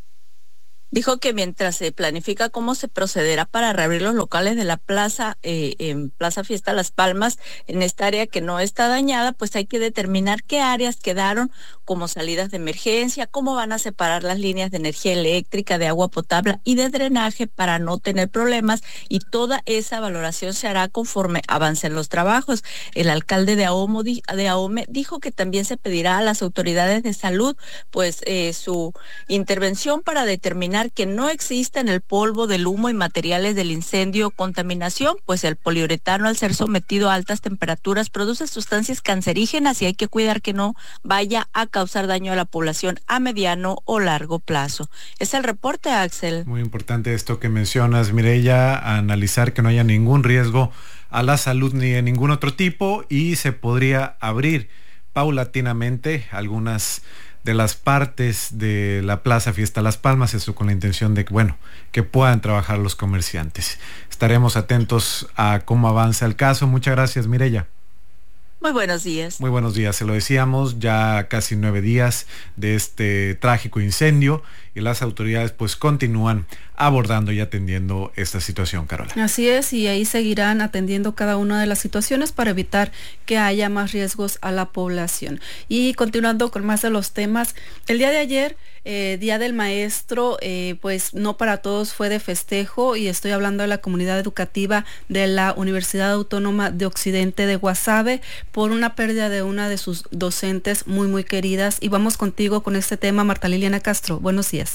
Dijo que mientras se planifica cómo se procederá para reabrir los locales de la plaza, eh, en Plaza Fiesta Las Palmas, en esta área que no está dañada, pues hay que determinar qué áreas quedaron como salidas de emergencia, cómo van a separar las líneas de energía eléctrica, de agua potable y de drenaje para no tener problemas, y toda esa valoración se hará conforme avancen los trabajos. El alcalde de Ahome, de Ahome dijo que también se pedirá a las autoridades de salud pues eh, su intervención para determinar que no exista en el polvo del humo y materiales del incendio contaminación, pues el poliuretano, al ser sometido a altas temperaturas, produce sustancias cancerígenas y hay que cuidar que no vaya a causar daño a la población a mediano o largo plazo. Es el reporte, Axel. Muy importante esto que mencionas, Mireya, a analizar que no haya ningún riesgo a la salud ni de ningún otro tipo, y se podría abrir paulatinamente algunas de las partes de la Plaza Fiesta Las Palmas, eso con la intención de que, bueno, que puedan trabajar los comerciantes. Estaremos atentos a cómo avanza el caso. Muchas gracias, Mireya. Muy buenos días. Muy buenos días, se lo decíamos, ya casi nueve días de este trágico incendio, y las autoridades pues continúan abordando y atendiendo esta situación, Carola. Así es, y ahí seguirán atendiendo cada una de las situaciones para evitar que haya más riesgos a la población. Y continuando con más de los temas, el día de ayer, eh, Día del Maestro, eh, pues no para todos fue de festejo, y estoy hablando de la comunidad educativa de la Universidad Autónoma de Occidente de Guasave por una pérdida de una de sus docentes muy muy queridas. Y vamos contigo con este tema, Marta Liliana Castro. Buenos días.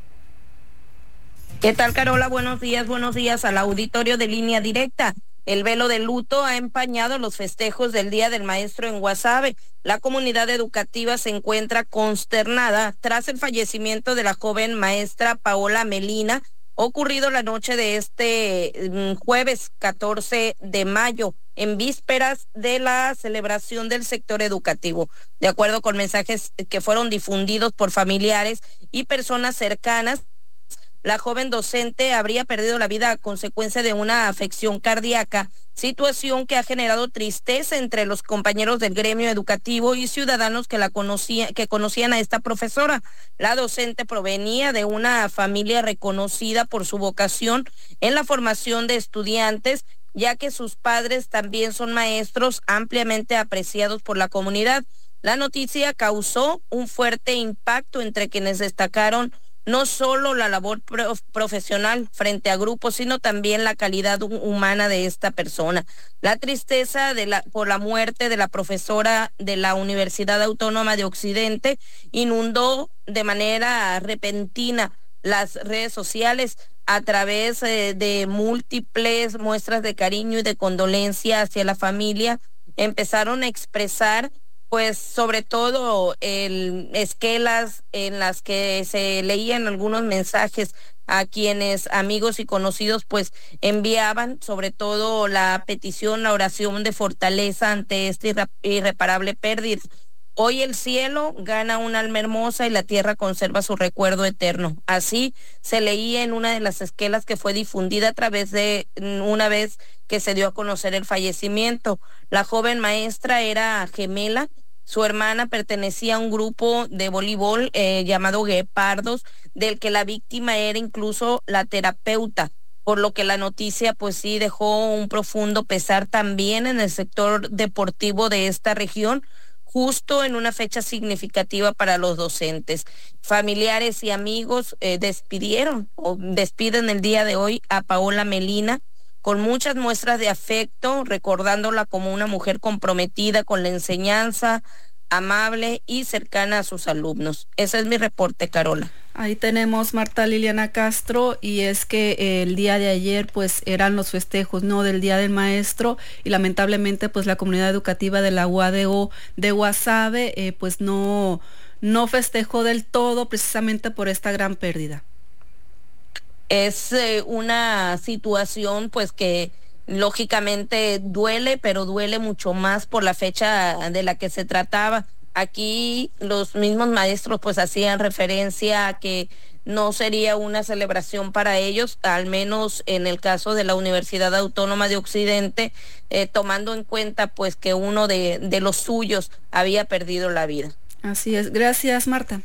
¿Qué tal, Carola? Buenos días, buenos días al auditorio de Línea Directa. El velo de luto ha empañado los festejos del Día del Maestro en Guasave. La comunidad educativa se encuentra consternada tras el fallecimiento de la joven maestra Paola Melina, ocurrido la noche de este jueves catorce de mayo, en vísperas de la celebración del sector educativo. De acuerdo con mensajes que fueron difundidos por familiares y personas cercanas, la joven docente habría perdido la vida a consecuencia de una afección cardíaca, situación que ha generado tristeza entre los compañeros del gremio educativo y ciudadanos que la conocían, que conocían a esta profesora. La docente provenía de una familia reconocida por su vocación en la formación de estudiantes, ya que sus padres también son maestros ampliamente apreciados por la comunidad. La noticia causó un fuerte impacto entre quienes destacaron no solo la labor prof- profesional frente a grupos, sino también la calidad humana de esta persona. La tristeza de la, por la muerte de la profesora de la Universidad Autónoma de Occidente inundó de manera repentina las redes sociales a través eh, de múltiples muestras de cariño y de condolencia hacia la familia. Empezaron a expresar pues sobre todo el esquelas en las que se leían algunos mensajes a quienes amigos y conocidos pues enviaban, sobre todo la petición, la oración de fortaleza ante esta irre- irreparable pérdida. Hoy el cielo gana un alma hermosa y la tierra conserva su recuerdo eterno. Así se leía en una de las esquelas que fue difundida a través de una vez que se dio a conocer el fallecimiento. La joven maestra era gemela. Su hermana pertenecía a un grupo de voleibol eh, llamado Guepardos, del que la víctima era incluso la terapeuta, por lo que la noticia pues sí dejó un profundo pesar también en el sector deportivo de esta región, justo en una fecha significativa para los docentes. Familiares y amigos eh, despidieron o despiden el día de hoy a Paola Melina con muchas muestras de afecto, recordándola como una mujer comprometida con la enseñanza, amable y cercana a sus alumnos. Ese es mi reporte, Carola. Ahí tenemos Marta Liliana Castro, y es que eh, el día de ayer pues eran los festejos, ¿no?, del Día del Maestro, y lamentablemente pues la comunidad educativa de la U A D O de Guasave eh, pues no, no festejó del todo precisamente por esta gran pérdida. Es eh, una situación pues que lógicamente duele, pero duele mucho más por la fecha de la que se trataba. Aquí los mismos maestros pues hacían referencia a que no sería una celebración para ellos, al menos en el caso de la Universidad Autónoma de Occidente, eh, tomando en cuenta pues que uno de, de los suyos había perdido la vida. Así es. Gracias, Marta.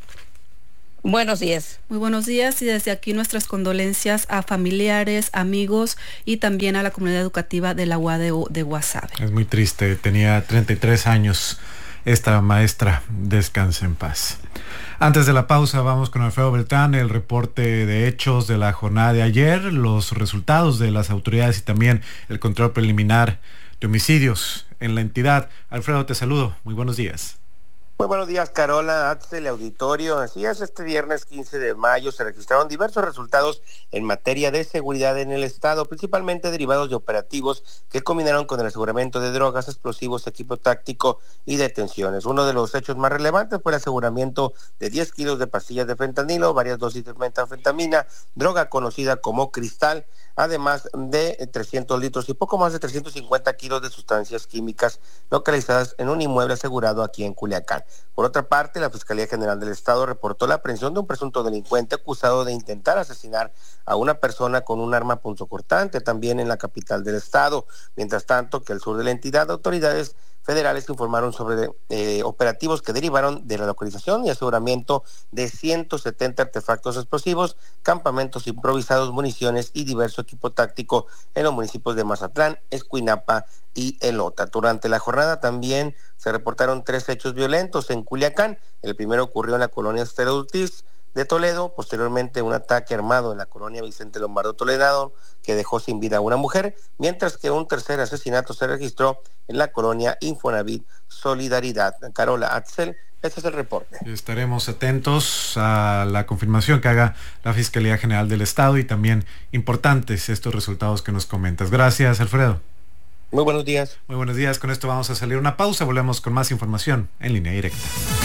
Buenos días. Muy buenos días, y desde aquí nuestras condolencias a familiares, amigos y también a la comunidad educativa de la U A D O de Guasave. Es muy triste, tenía treinta y tres años. Esta maestra, descanse en paz. Antes de la pausa, vamos con Alfredo Beltrán, el reporte de hechos de la jornada de ayer, los resultados de las autoridades y también el control preliminar de homicidios en la entidad. Alfredo, te saludo. Muy buenos días. Muy buenos días, Carola, Axel, auditorio. Así es, este viernes quince de mayo se registraron diversos resultados en materia de seguridad en el estado, principalmente derivados de operativos que combinaron con el aseguramiento de drogas, explosivos, equipo táctico y detenciones. Uno de los hechos más relevantes fue el aseguramiento de diez kilos de pastillas de fentanilo, varias dosis de metanfetamina, droga conocida como cristal, además de trescientos litros y poco más de trescientos cincuenta kilos de sustancias químicas localizadas en un inmueble asegurado aquí en Culiacán. Por otra parte, la Fiscalía General del Estado reportó la aprehensión de un presunto delincuente acusado de intentar asesinar a una persona con un arma punzocortante, también en la capital del estado. Mientras tanto, que al sur de la entidad, autoridades federales informaron sobre eh, operativos que derivaron de la localización y aseguramiento de ciento setenta artefactos explosivos, campamentos improvisados, municiones y diverso equipo táctico en los municipios de Mazatlán, Escuinapa y Elota. Durante la jornada también se reportaron tres hechos violentos en Culiacán. El primero ocurrió en la colonia Estero Ortiz de Toledo, posteriormente un ataque armado en la colonia Vicente Lombardo Toledano que dejó sin vida a una mujer, mientras que un tercer asesinato se registró en la colonia Infonavit Solidaridad. Carola, Axel, este es el reporte. Estaremos atentos a la confirmación que haga la Fiscalía General del Estado y también importantes estos resultados que nos comentas. Gracias, Alfredo. Muy buenos días. Muy buenos días. Con esto vamos a salir una pausa. Volvemos con más información en Línea Directa.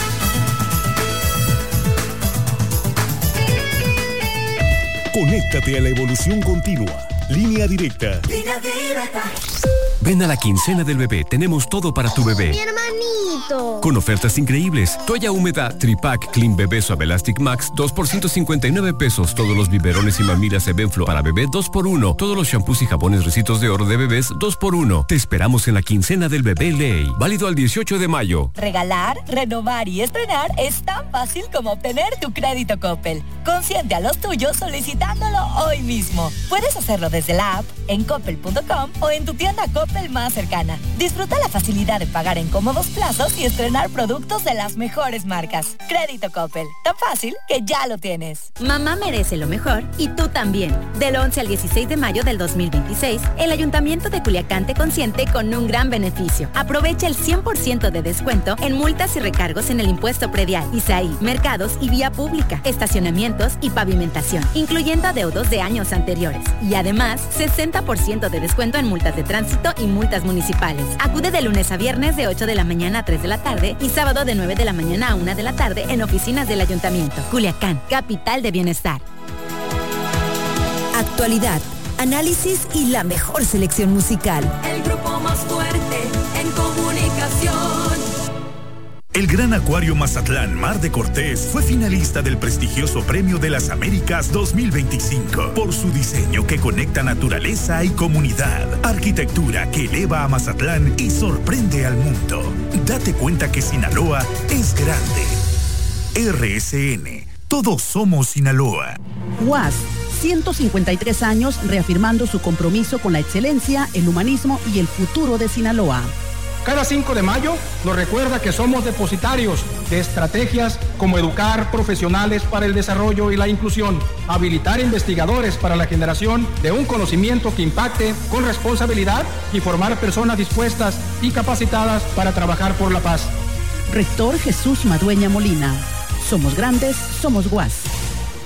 Conéctate a la evolución continua. Línea Directa. Línea Directa. Ven a la quincena del bebé, tenemos todo para tu bebé. Mi hermanito. Con ofertas increíbles. Toalla húmeda Tripack Clean Bebé Suave Elastic Max, dos por ciento cincuenta y nueve pesos. Todos los biberones y mamilas Evenflo para bebé, dos por uno. Todos los shampoos y jabones Ricitos de Oro de bebés, dos por uno. Te esperamos en la quincena del bebé Ley. Válido al dieciocho de mayo. Regalar, renovar y estrenar es tan fácil como obtener tu crédito Coppel. Consiente a los tuyos solicitándolo hoy mismo. Puedes hacerlo desde la app, en coppel punto com o en tu tienda Coppel más cercana. Disfruta la facilidad de pagar en cómodos plazos y estrenar productos de las mejores marcas. Crédito Coppel, tan fácil que ya lo tienes. Mamá merece lo mejor y tú también. Del once al dieciséis de mayo del dos mil veintiséis, el Ayuntamiento de Culiacán te consiente con un gran beneficio. Aprovecha el cien por ciento de descuento en multas y recargos en el impuesto predial, I S A I, mercados y vía pública, estacionamientos y pavimentación, incluyendo adeudos de años anteriores. Y además, sesenta por ciento de descuento en multas de tránsito y multas municipales. Acude de lunes a viernes de ocho de la mañana a tres de la tarde y sábado de nueve de la mañana a una de la tarde en oficinas del Ayuntamiento. Culiacán, capital de bienestar. Actualidad, análisis y la mejor selección musical. El grupo más fuerte en comunicación. El Gran Acuario Mazatlán Mar de Cortés fue finalista del prestigioso Premio de las Américas dos mil veinticinco por su diseño que conecta naturaleza y comunidad, arquitectura que eleva a Mazatlán y sorprende al mundo. Date cuenta que Sinaloa es grande. R S N, todos somos Sinaloa. U A S, ciento cincuenta y tres años reafirmando su compromiso con la excelencia, el humanismo y el futuro de Sinaloa. Cada cinco de mayo nos recuerda que somos depositarios de estrategias como educar profesionales para el desarrollo y la inclusión, habilitar investigadores para la generación de un conocimiento que impacte con responsabilidad y formar personas dispuestas y capacitadas para trabajar por la paz. Rector Jesús Madueña Molina. Somos grandes, somos U A S.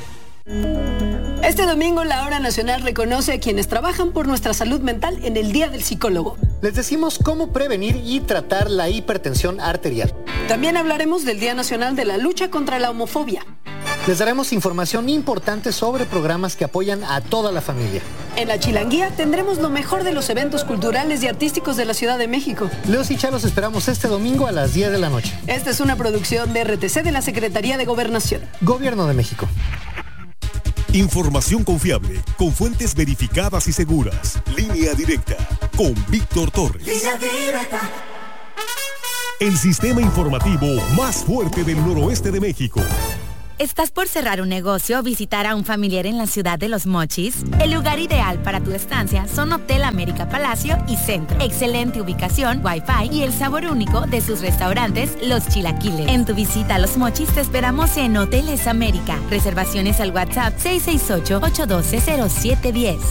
Este domingo la Hora Nacional reconoce a quienes trabajan por nuestra salud mental en el Día del Psicólogo. Les decimos cómo prevenir y tratar la hipertensión arterial. También hablaremos del Día Nacional de la Lucha contra la Homofobia. Les daremos información importante sobre programas que apoyan a toda la familia. En la Chilanguía tendremos lo mejor de los eventos culturales y artísticos de la Ciudad de México. Leos y Chá los esperamos este domingo a las diez de la noche. Esta es una producción de R T C de la Secretaría de Gobernación. Gobierno de México. Información confiable, con fuentes verificadas y seguras. Línea Directa, con Víctor Torres. Línea Directa. El sistema informativo más fuerte del noroeste de México. ¿Estás por cerrar un negocio o visitar a un familiar en la ciudad de Los Mochis? El lugar ideal para tu estancia son Hotel América Palacio y Centro. Excelente ubicación, wifi y el sabor único de sus restaurantes, Los Chilaquiles. En tu visita a Los Mochis te esperamos en Hoteles América. Reservaciones al WhatsApp seis seis ocho, ocho uno dos, cero siete uno cero.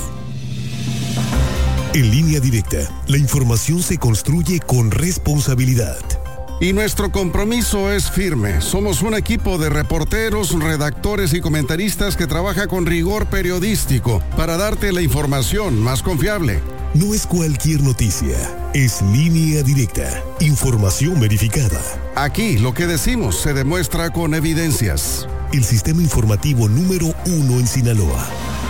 En Línea Directa, la información se construye con responsabilidad. Y nuestro compromiso es firme. Somos un equipo de reporteros, redactores y comentaristas que trabaja con rigor periodístico para darte la información más confiable. No es cualquier noticia, es Línea Directa, información verificada. Aquí lo que decimos se demuestra con evidencias. El sistema informativo número uno en Sinaloa.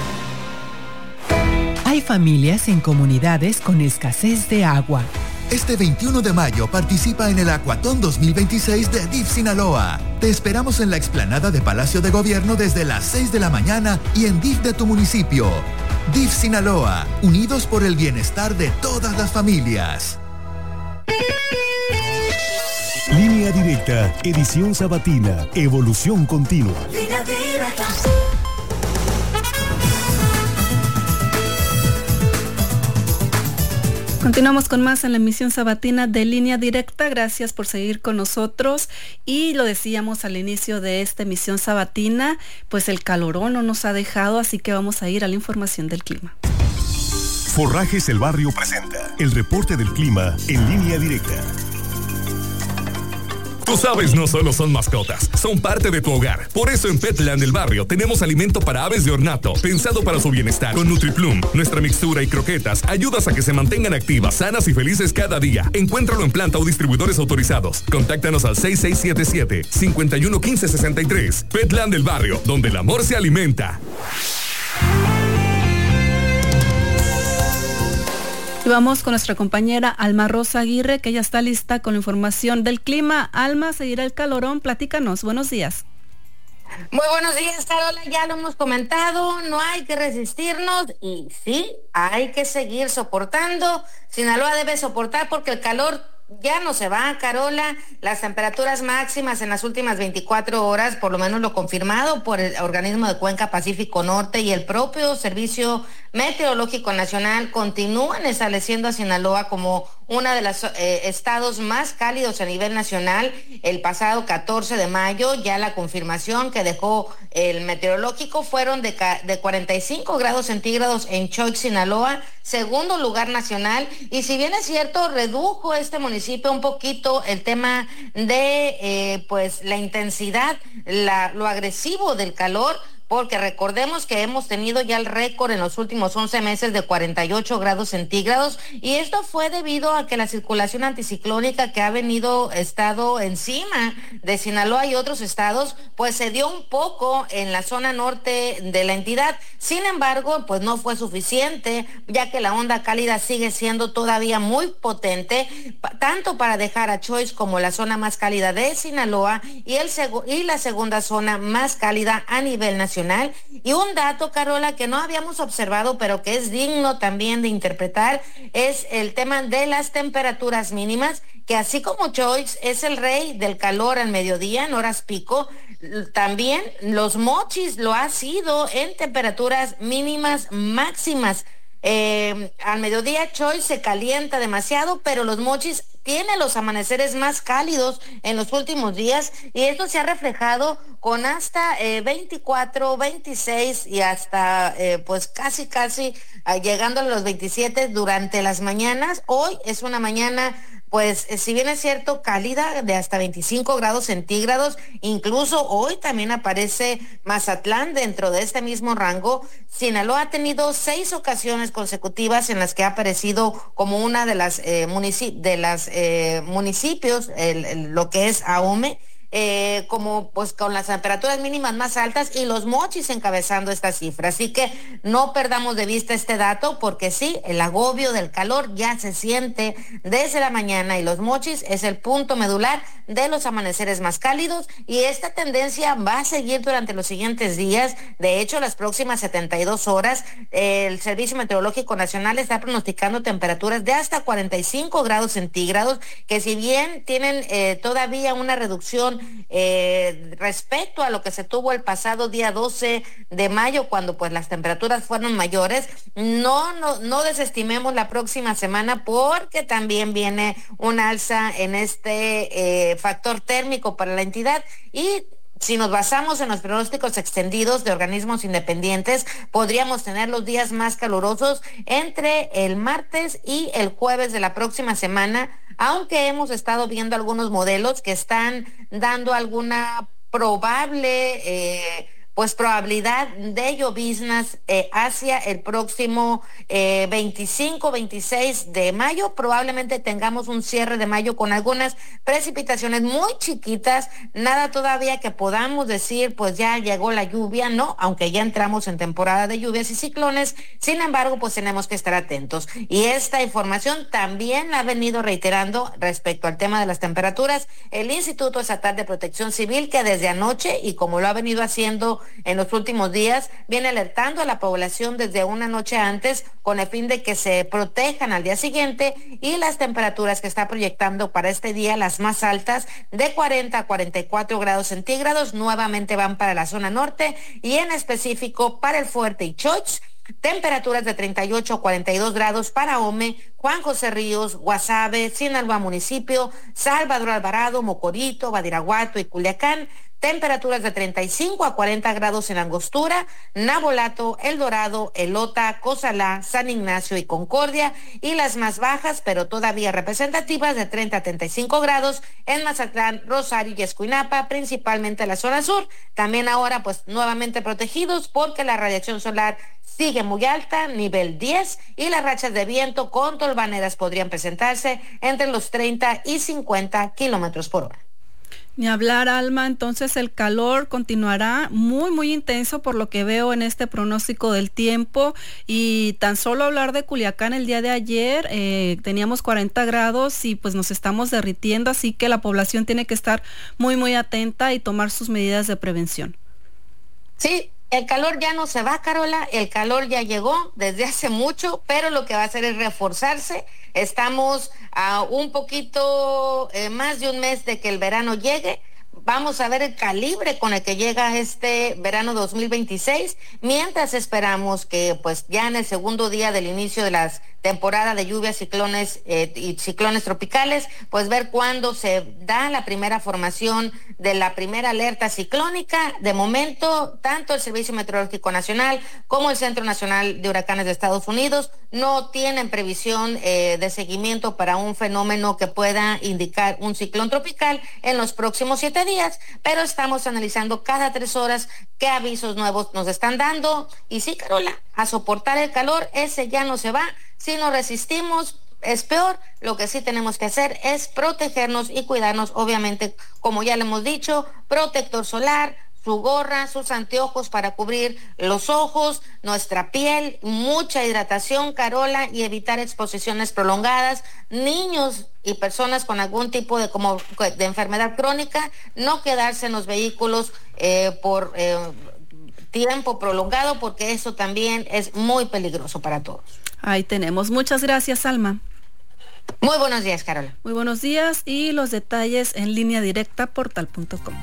Hay familias en comunidades con escasez de agua. Este veintiuno de mayo participa en el Acuatón dos mil veintiséis de D I F Sinaloa. Te esperamos en la explanada de Palacio de Gobierno desde las seis de la mañana y en D I F de tu municipio. D I F Sinaloa, unidos por el bienestar de todas las familias. Línea Directa, edición sabatina, evolución continua. Línea Directa. Continuamos con más en la emisión sabatina de Línea Directa. Gracias por seguir con nosotros. Y lo decíamos al inicio de esta emisión sabatina, pues el calorón no nos ha dejado, así que vamos a ir a la información del clima. Forrajes El Barrio presenta el reporte del clima en Línea Directa. Tus aves no solo son mascotas, son parte de tu hogar. Por eso en Petland El Barrio tenemos alimento para aves de ornato, pensado para su bienestar. Con NutriPlum, nuestra mixtura y croquetas ayudas a que se mantengan activas, sanas y felices cada día. Encuéntralo en planta o distribuidores autorizados. Contáctanos al seis seis siete siete, cinco uno uno, uno cinco seis tres. Petland El Barrio, donde el amor se alimenta. Y vamos con nuestra compañera Alma Rosa Aguirre, que ya está lista con la información del clima. Alma, seguirá el calorón, platícanos, buenos días. Muy buenos días, Carola, ya lo hemos comentado, no hay que resistirnos y sí, hay que seguir soportando. Sinaloa debe soportar porque el calor ya no se va, Carola. Las temperaturas máximas en las últimas veinticuatro horas, por lo menos lo confirmado por el organismo de Cuenca Pacífico Norte y el propio Servicio Meteorológico Nacional, continúan estableciendo a Sinaloa como uno de los eh, estados más cálidos a nivel nacional. El pasado catorce de mayo, ya la confirmación que dejó el meteorológico fueron de, de cuarenta y cinco grados centígrados en Choix, Sinaloa, segundo lugar nacional. Y si bien es cierto, redujo este municipio un poquito el tema de eh, pues la intensidad, la, lo agresivo del calor, porque recordemos que hemos tenido ya el récord en los últimos once meses de cuarenta y ocho grados centígrados, y esto fue debido a que la circulación anticiclónica que ha venido, estado encima de Sinaloa y otros estados, pues se dio un poco en la zona norte de la entidad. Sin embargo, pues no fue suficiente, ya que la onda cálida sigue siendo todavía muy potente, tanto para dejar a Choix como la zona más cálida de Sinaloa y, el seg- y la segunda zona más cálida a nivel nacional. Y un dato, Carola, que no habíamos observado, pero que es digno también de interpretar, es el tema de las temperaturas mínimas, que así como Choix es el rey del calor al mediodía, en horas pico, también Los Mochis lo ha sido en temperaturas mínimas máximas. Eh, al mediodía Choix se calienta demasiado, pero Los Mochis tiene los amaneceres más cálidos en los últimos días, y esto se ha reflejado con hasta eh, veinticuatro, veintiséis y hasta eh, pues casi casi eh, llegando a los veintisiete durante las mañanas. Hoy es una mañana pues si bien es cierto, cálida de hasta veinticinco grados centígrados, incluso hoy también aparece Mazatlán dentro de este mismo rango. Sinaloa ha tenido seis ocasiones consecutivas en las que ha aparecido como una de las eh, municipios, de las eh, municipios, el, el, lo que es Ahome, Eh, como pues con las temperaturas mínimas más altas y los Mochis encabezando esta cifra. Así que no perdamos de vista este dato, porque sí, el agobio del calor ya se siente desde la mañana y los Mochis es el punto medular de los amaneceres más cálidos, y esta tendencia va a seguir durante los siguientes días. De hecho, las próximas setenta y dos horas eh, el Servicio Meteorológico Nacional está pronosticando temperaturas de hasta cuarenta y cinco grados centígrados, que si bien tienen eh, todavía una reducción Eh, respecto a lo que se tuvo el pasado día doce de mayo, cuando pues las temperaturas fueron mayores, no, no, no desestimemos la próxima semana, porque también viene una alza en este eh, factor térmico para la entidad. Y si nos basamos en los pronósticos extendidos de organismos independientes, podríamos tener los días más calurosos entre el martes y el jueves de la próxima semana, aunque hemos estado viendo algunos modelos que están dando alguna probable eh, pues probabilidad de lloviznas eh, hacia el próximo eh, veinticinco, veintiséis de mayo. Probablemente tengamos un cierre de mayo con algunas precipitaciones muy chiquitas, nada todavía que podamos decir pues ya llegó la lluvia, no, aunque ya entramos en temporada de lluvias y ciclones. Sin embargo, pues tenemos que estar atentos, y esta información también la ha venido reiterando respecto al tema de las temperaturas el Instituto Estatal de Protección Civil, que desde anoche, y como lo ha venido haciendo en los últimos días, viene alertando a la población desde una noche antes, con el fin de que se protejan al día siguiente. Y las temperaturas que está proyectando para este día, las más altas, de cuarenta a cuarenta y cuatro grados centígrados, nuevamente van para la zona norte, y en específico para el Fuerte y Choix. Temperaturas de treinta y ocho a cuarenta y dos grados para Ome, Juan José Ríos, Guasave, Sinaloa Municipio, Salvador Alvarado, Mocorito, Badiraguato y Culiacán. Temperaturas de treinta y cinco a cuarenta grados en Angostura, Navolato, El Dorado, Elota, Cozalá, San Ignacio y Concordia, y las más bajas, pero todavía representativas, de treinta a treinta y cinco grados en Mazatlán, Rosario y Escuinapa, principalmente la zona sur. También ahora pues nuevamente protegidos, porque la radiación solar sigue muy alta, nivel diez, y las rachas de viento con tolvaneras podrían presentarse entre los treinta y cincuenta kilómetros por hora. Ni hablar, Alma. Entonces el calor continuará muy muy intenso por lo que veo en este pronóstico del tiempo, y tan solo hablar de Culiacán el día de ayer eh, teníamos cuarenta grados y pues nos estamos derritiendo, así que la población tiene que estar muy muy atenta y tomar sus medidas de prevención. Sí, el calor ya no se va, Carola, el calor ya llegó desde hace mucho, pero lo que va a hacer es reforzarse. Estamos a un poquito eh, más de un mes de que el verano llegue. Vamos a ver el calibre con el que llega este verano dos mil veintiséis, mientras esperamos que pues ya en el segundo día del inicio de las temporada de lluvias, ciclones eh, y ciclones tropicales, pues ver cuándo se da la primera formación de la primera alerta ciclónica. De momento, tanto el Servicio Meteorológico Nacional como el Centro Nacional de Huracanes de Estados Unidos no tienen previsión eh, de seguimiento para un fenómeno que pueda indicar un ciclón tropical en los próximos siete días, pero estamos analizando cada tres horas qué avisos nuevos nos están dando. Y sí, Carola, a soportar el calor, ese ya no se va. Si nos resistimos, es peor. Lo que sí tenemos que hacer es protegernos y cuidarnos, obviamente, como ya le hemos dicho, protector solar, su gorra, sus anteojos para cubrir los ojos, nuestra piel, mucha hidratación, Carola, y evitar exposiciones prolongadas. Niños y personas con algún tipo de, como, de enfermedad crónica, no quedarse en los vehículos eh, por eh, tiempo prolongado, porque eso también es muy peligroso para todos. Ahí tenemos. Muchas gracias, Alma. Muy buenos días, Carola. Muy buenos días, y los detalles en línea directa portal punto com.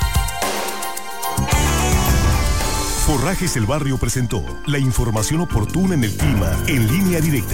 Forrajes El Barrio presentó la información oportuna en el clima en Línea Directa.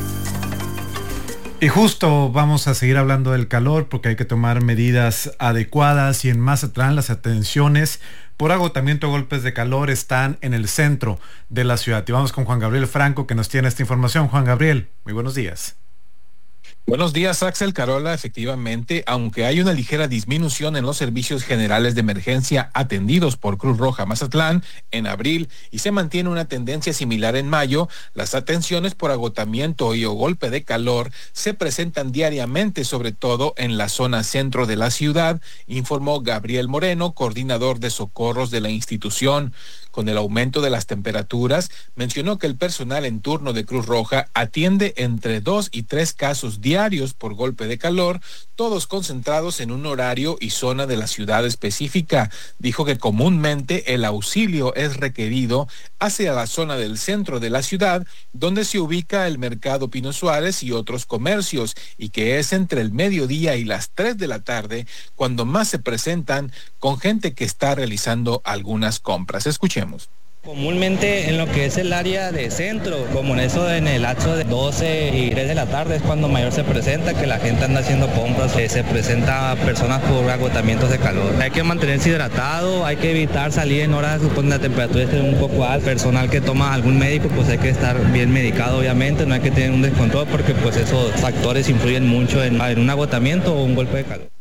Y justo vamos a seguir hablando del calor, porque hay que tomar medidas adecuadas, y en Mazatlán las atenciones por agotamiento o golpes de calor están en el centro de la ciudad. Y vamos con Juan Gabriel Franco, que nos tiene esta información. Juan Gabriel, muy buenos días. Buenos días, Axel, Carola. Efectivamente, aunque hay una ligera disminución en los servicios generales de emergencia atendidos por Cruz Roja Mazatlán en abril y se mantiene una tendencia similar en mayo, las atenciones por agotamiento y o golpe de calor se presentan diariamente, sobre todo en la zona centro de la ciudad, informó Gabriel Moreno, coordinador de socorros de la institución. Con el aumento de las temperaturas, mencionó que el personal en turno de Cruz Roja atiende entre dos y tres casos diarios por golpe de calor, todos concentrados en un horario y zona de la ciudad específica. Dijo que comúnmente el auxilio es requerido hacia la zona del centro de la ciudad, donde se ubica el Mercado Pino Suárez y otros comercios, y que es entre el mediodía y las tres de la tarde cuando más se presentan con gente que está realizando algunas compras. Escuchemos. Comúnmente en lo que es el área de centro, como en eso en el lapso de doce y tres de la tarde es cuando mayor se presenta, que la gente anda haciendo compras, eh, se presenta personas por agotamientos de calor. Hay que mantenerse hidratado, hay que evitar salir en horas donde la temperatura esté un poco alta. Personal que toma algún médico, pues hay que estar bien medicado, obviamente, no hay que tener un descontrol porque pues esos factores influyen mucho en, en un agotamiento o un golpe de calor.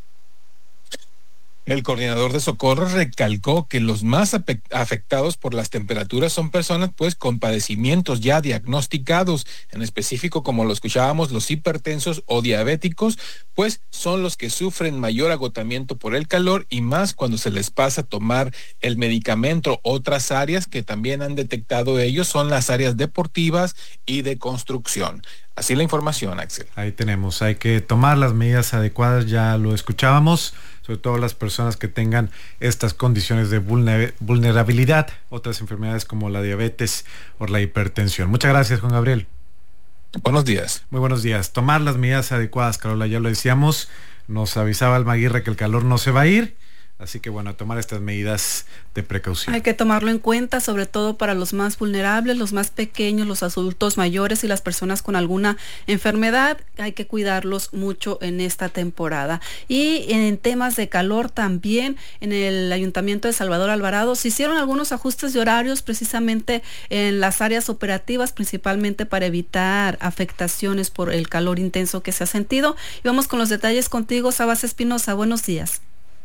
El coordinador de socorro recalcó que los más afectados por las temperaturas son personas pues con padecimientos ya diagnosticados, en específico, como lo escuchábamos, los hipertensos o diabéticos, pues son los que sufren mayor agotamiento por el calor y más cuando se les pasa a tomar el medicamento. Otras áreas que también han detectado ellos son las áreas deportivas y de construcción. Así la información, Axel. Ahí tenemos, hay que tomar las medidas adecuadas, ya lo escuchábamos, sobre todo las personas que tengan estas condiciones de vulnerabilidad, otras enfermedades como la diabetes o la hipertensión. Muchas gracias, Juan Gabriel. Buenos días. Muy buenos días. Tomar las medidas adecuadas, Carola, ya lo decíamos, nos avisaba Almaguirre que el calor no se va a ir. Así que bueno, tomar estas medidas de precaución. Hay que tomarlo en cuenta, sobre todo para los más vulnerables, los más pequeños, los adultos mayores y las personas con alguna enfermedad. Hay que cuidarlos mucho en esta temporada. Y en temas de calor también, en el Ayuntamiento de Salvador Alvarado se hicieron algunos ajustes de horarios precisamente en las áreas operativas, principalmente para evitar afectaciones por el calor intenso que se ha sentido. Y vamos con los detalles contigo, Sabas Espinosa. Buenos días.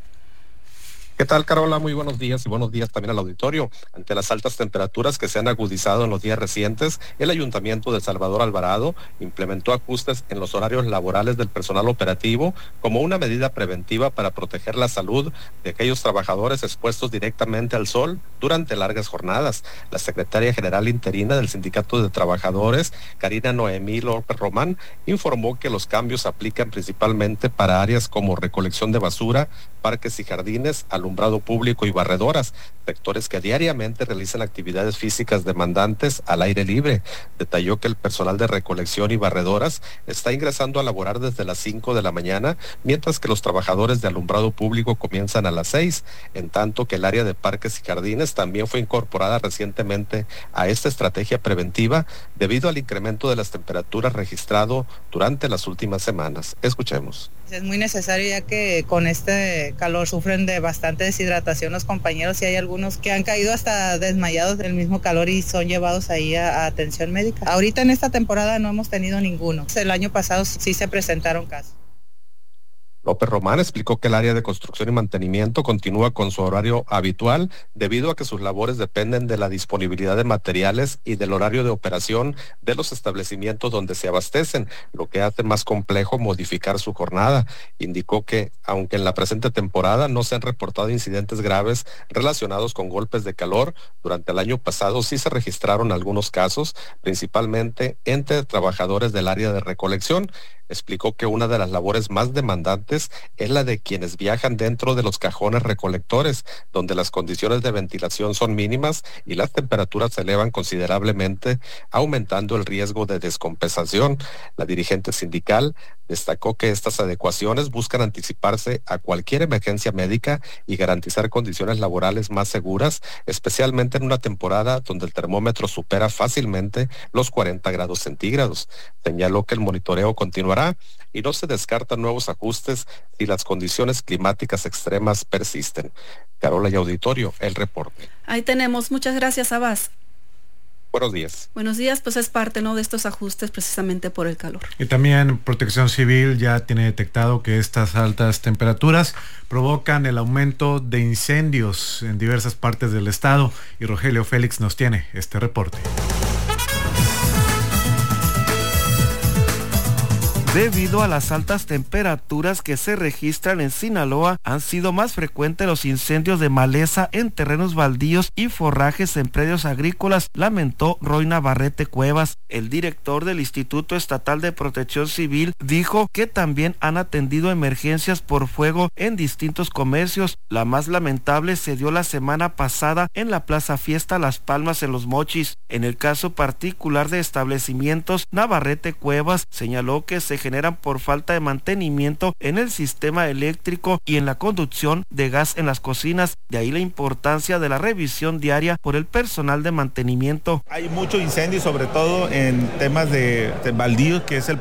¿Qué tal, Carola? Muy buenos días y buenos días también al auditorio. Ante las altas temperaturas que se han agudizado en los días recientes, el Ayuntamiento de Salvador Alvarado implementó ajustes en los horarios laborales del personal operativo como una medida preventiva para proteger la salud de aquellos trabajadores expuestos directamente al sol durante largas jornadas. La secretaria general interina del Sindicato de Trabajadores, Karina Noemí López Román, informó que los cambios aplican principalmente para áreas como recolección de basura, parques y jardines, alumbrado público y barredoras, sectores que diariamente realizan actividades físicas demandantes al aire libre. Detalló que el personal de recolección y barredoras está ingresando a laborar desde las cinco de la mañana, mientras que los trabajadores de alumbrado público comienzan a las seis, en tanto que el área de parques y jardines también fue incorporada recientemente a esta estrategia preventiva debido al incremento de las temperaturas registrado durante las últimas semanas. Escuchemos. Es muy necesario, ya que con este calor sufren de bastante deshidratación los compañeros y hay algunos que han caído hasta desmayados del mismo calor y son llevados ahí a, a atención médica. Ahorita en esta temporada no hemos tenido ninguno. El año pasado sí se presentaron casos. López Román explicó que el área de construcción y mantenimiento continúa con su horario habitual debido a que sus labores dependen de la disponibilidad de materiales y del horario de operación de los establecimientos donde se abastecen, lo que hace más complejo modificar su jornada. Indicó que, aunque en la presente temporada no se han reportado incidentes graves relacionados con golpes de calor, durante el año pasado sí se registraron algunos casos, principalmente entre trabajadores del área de recolección. Explicó que una de las labores más demandantes es la de quienes viajan dentro de los cajones recolectores, donde las condiciones de ventilación son mínimas y las temperaturas se elevan considerablemente, aumentando el riesgo de descompensación. La dirigente sindical destacó que estas adecuaciones buscan anticiparse a cualquier emergencia médica y garantizar condiciones laborales más seguras, especialmente en una temporada donde el termómetro supera fácilmente los cuarenta grados centígrados. Señaló que el monitoreo continuará y no se descartan nuevos ajustes si las condiciones climáticas extremas persisten. Carola y auditorio, el reporte. Ahí tenemos. Muchas gracias, Abbas. Buenos días. Buenos días, pues es parte, ¿no?, de estos ajustes precisamente por el calor. Y también Protección Civil ya tiene detectado que estas altas temperaturas provocan el aumento de incendios en diversas partes del estado, y Rogelio Félix nos tiene este reporte. Debido a las altas temperaturas que se registran en Sinaloa, han sido más frecuentes los incendios de maleza en terrenos baldíos y forrajes en predios agrícolas, lamentó Roy Navarrete Cuevas. El director del Instituto Estatal de Protección Civil dijo que también han atendido emergencias por fuego en distintos comercios. La más lamentable se dio la semana pasada en la Plaza Fiesta Las Palmas en Los Mochis. En el caso particular de establecimientos, Navarrete Cuevas señaló que se generan por falta de mantenimiento en el sistema eléctrico y en la conducción de gas en las cocinas. De ahí la importancia de la revisión diaria por el personal de mantenimiento. Hay mucho incendio, sobre todo en temas de, de baldíos, que es el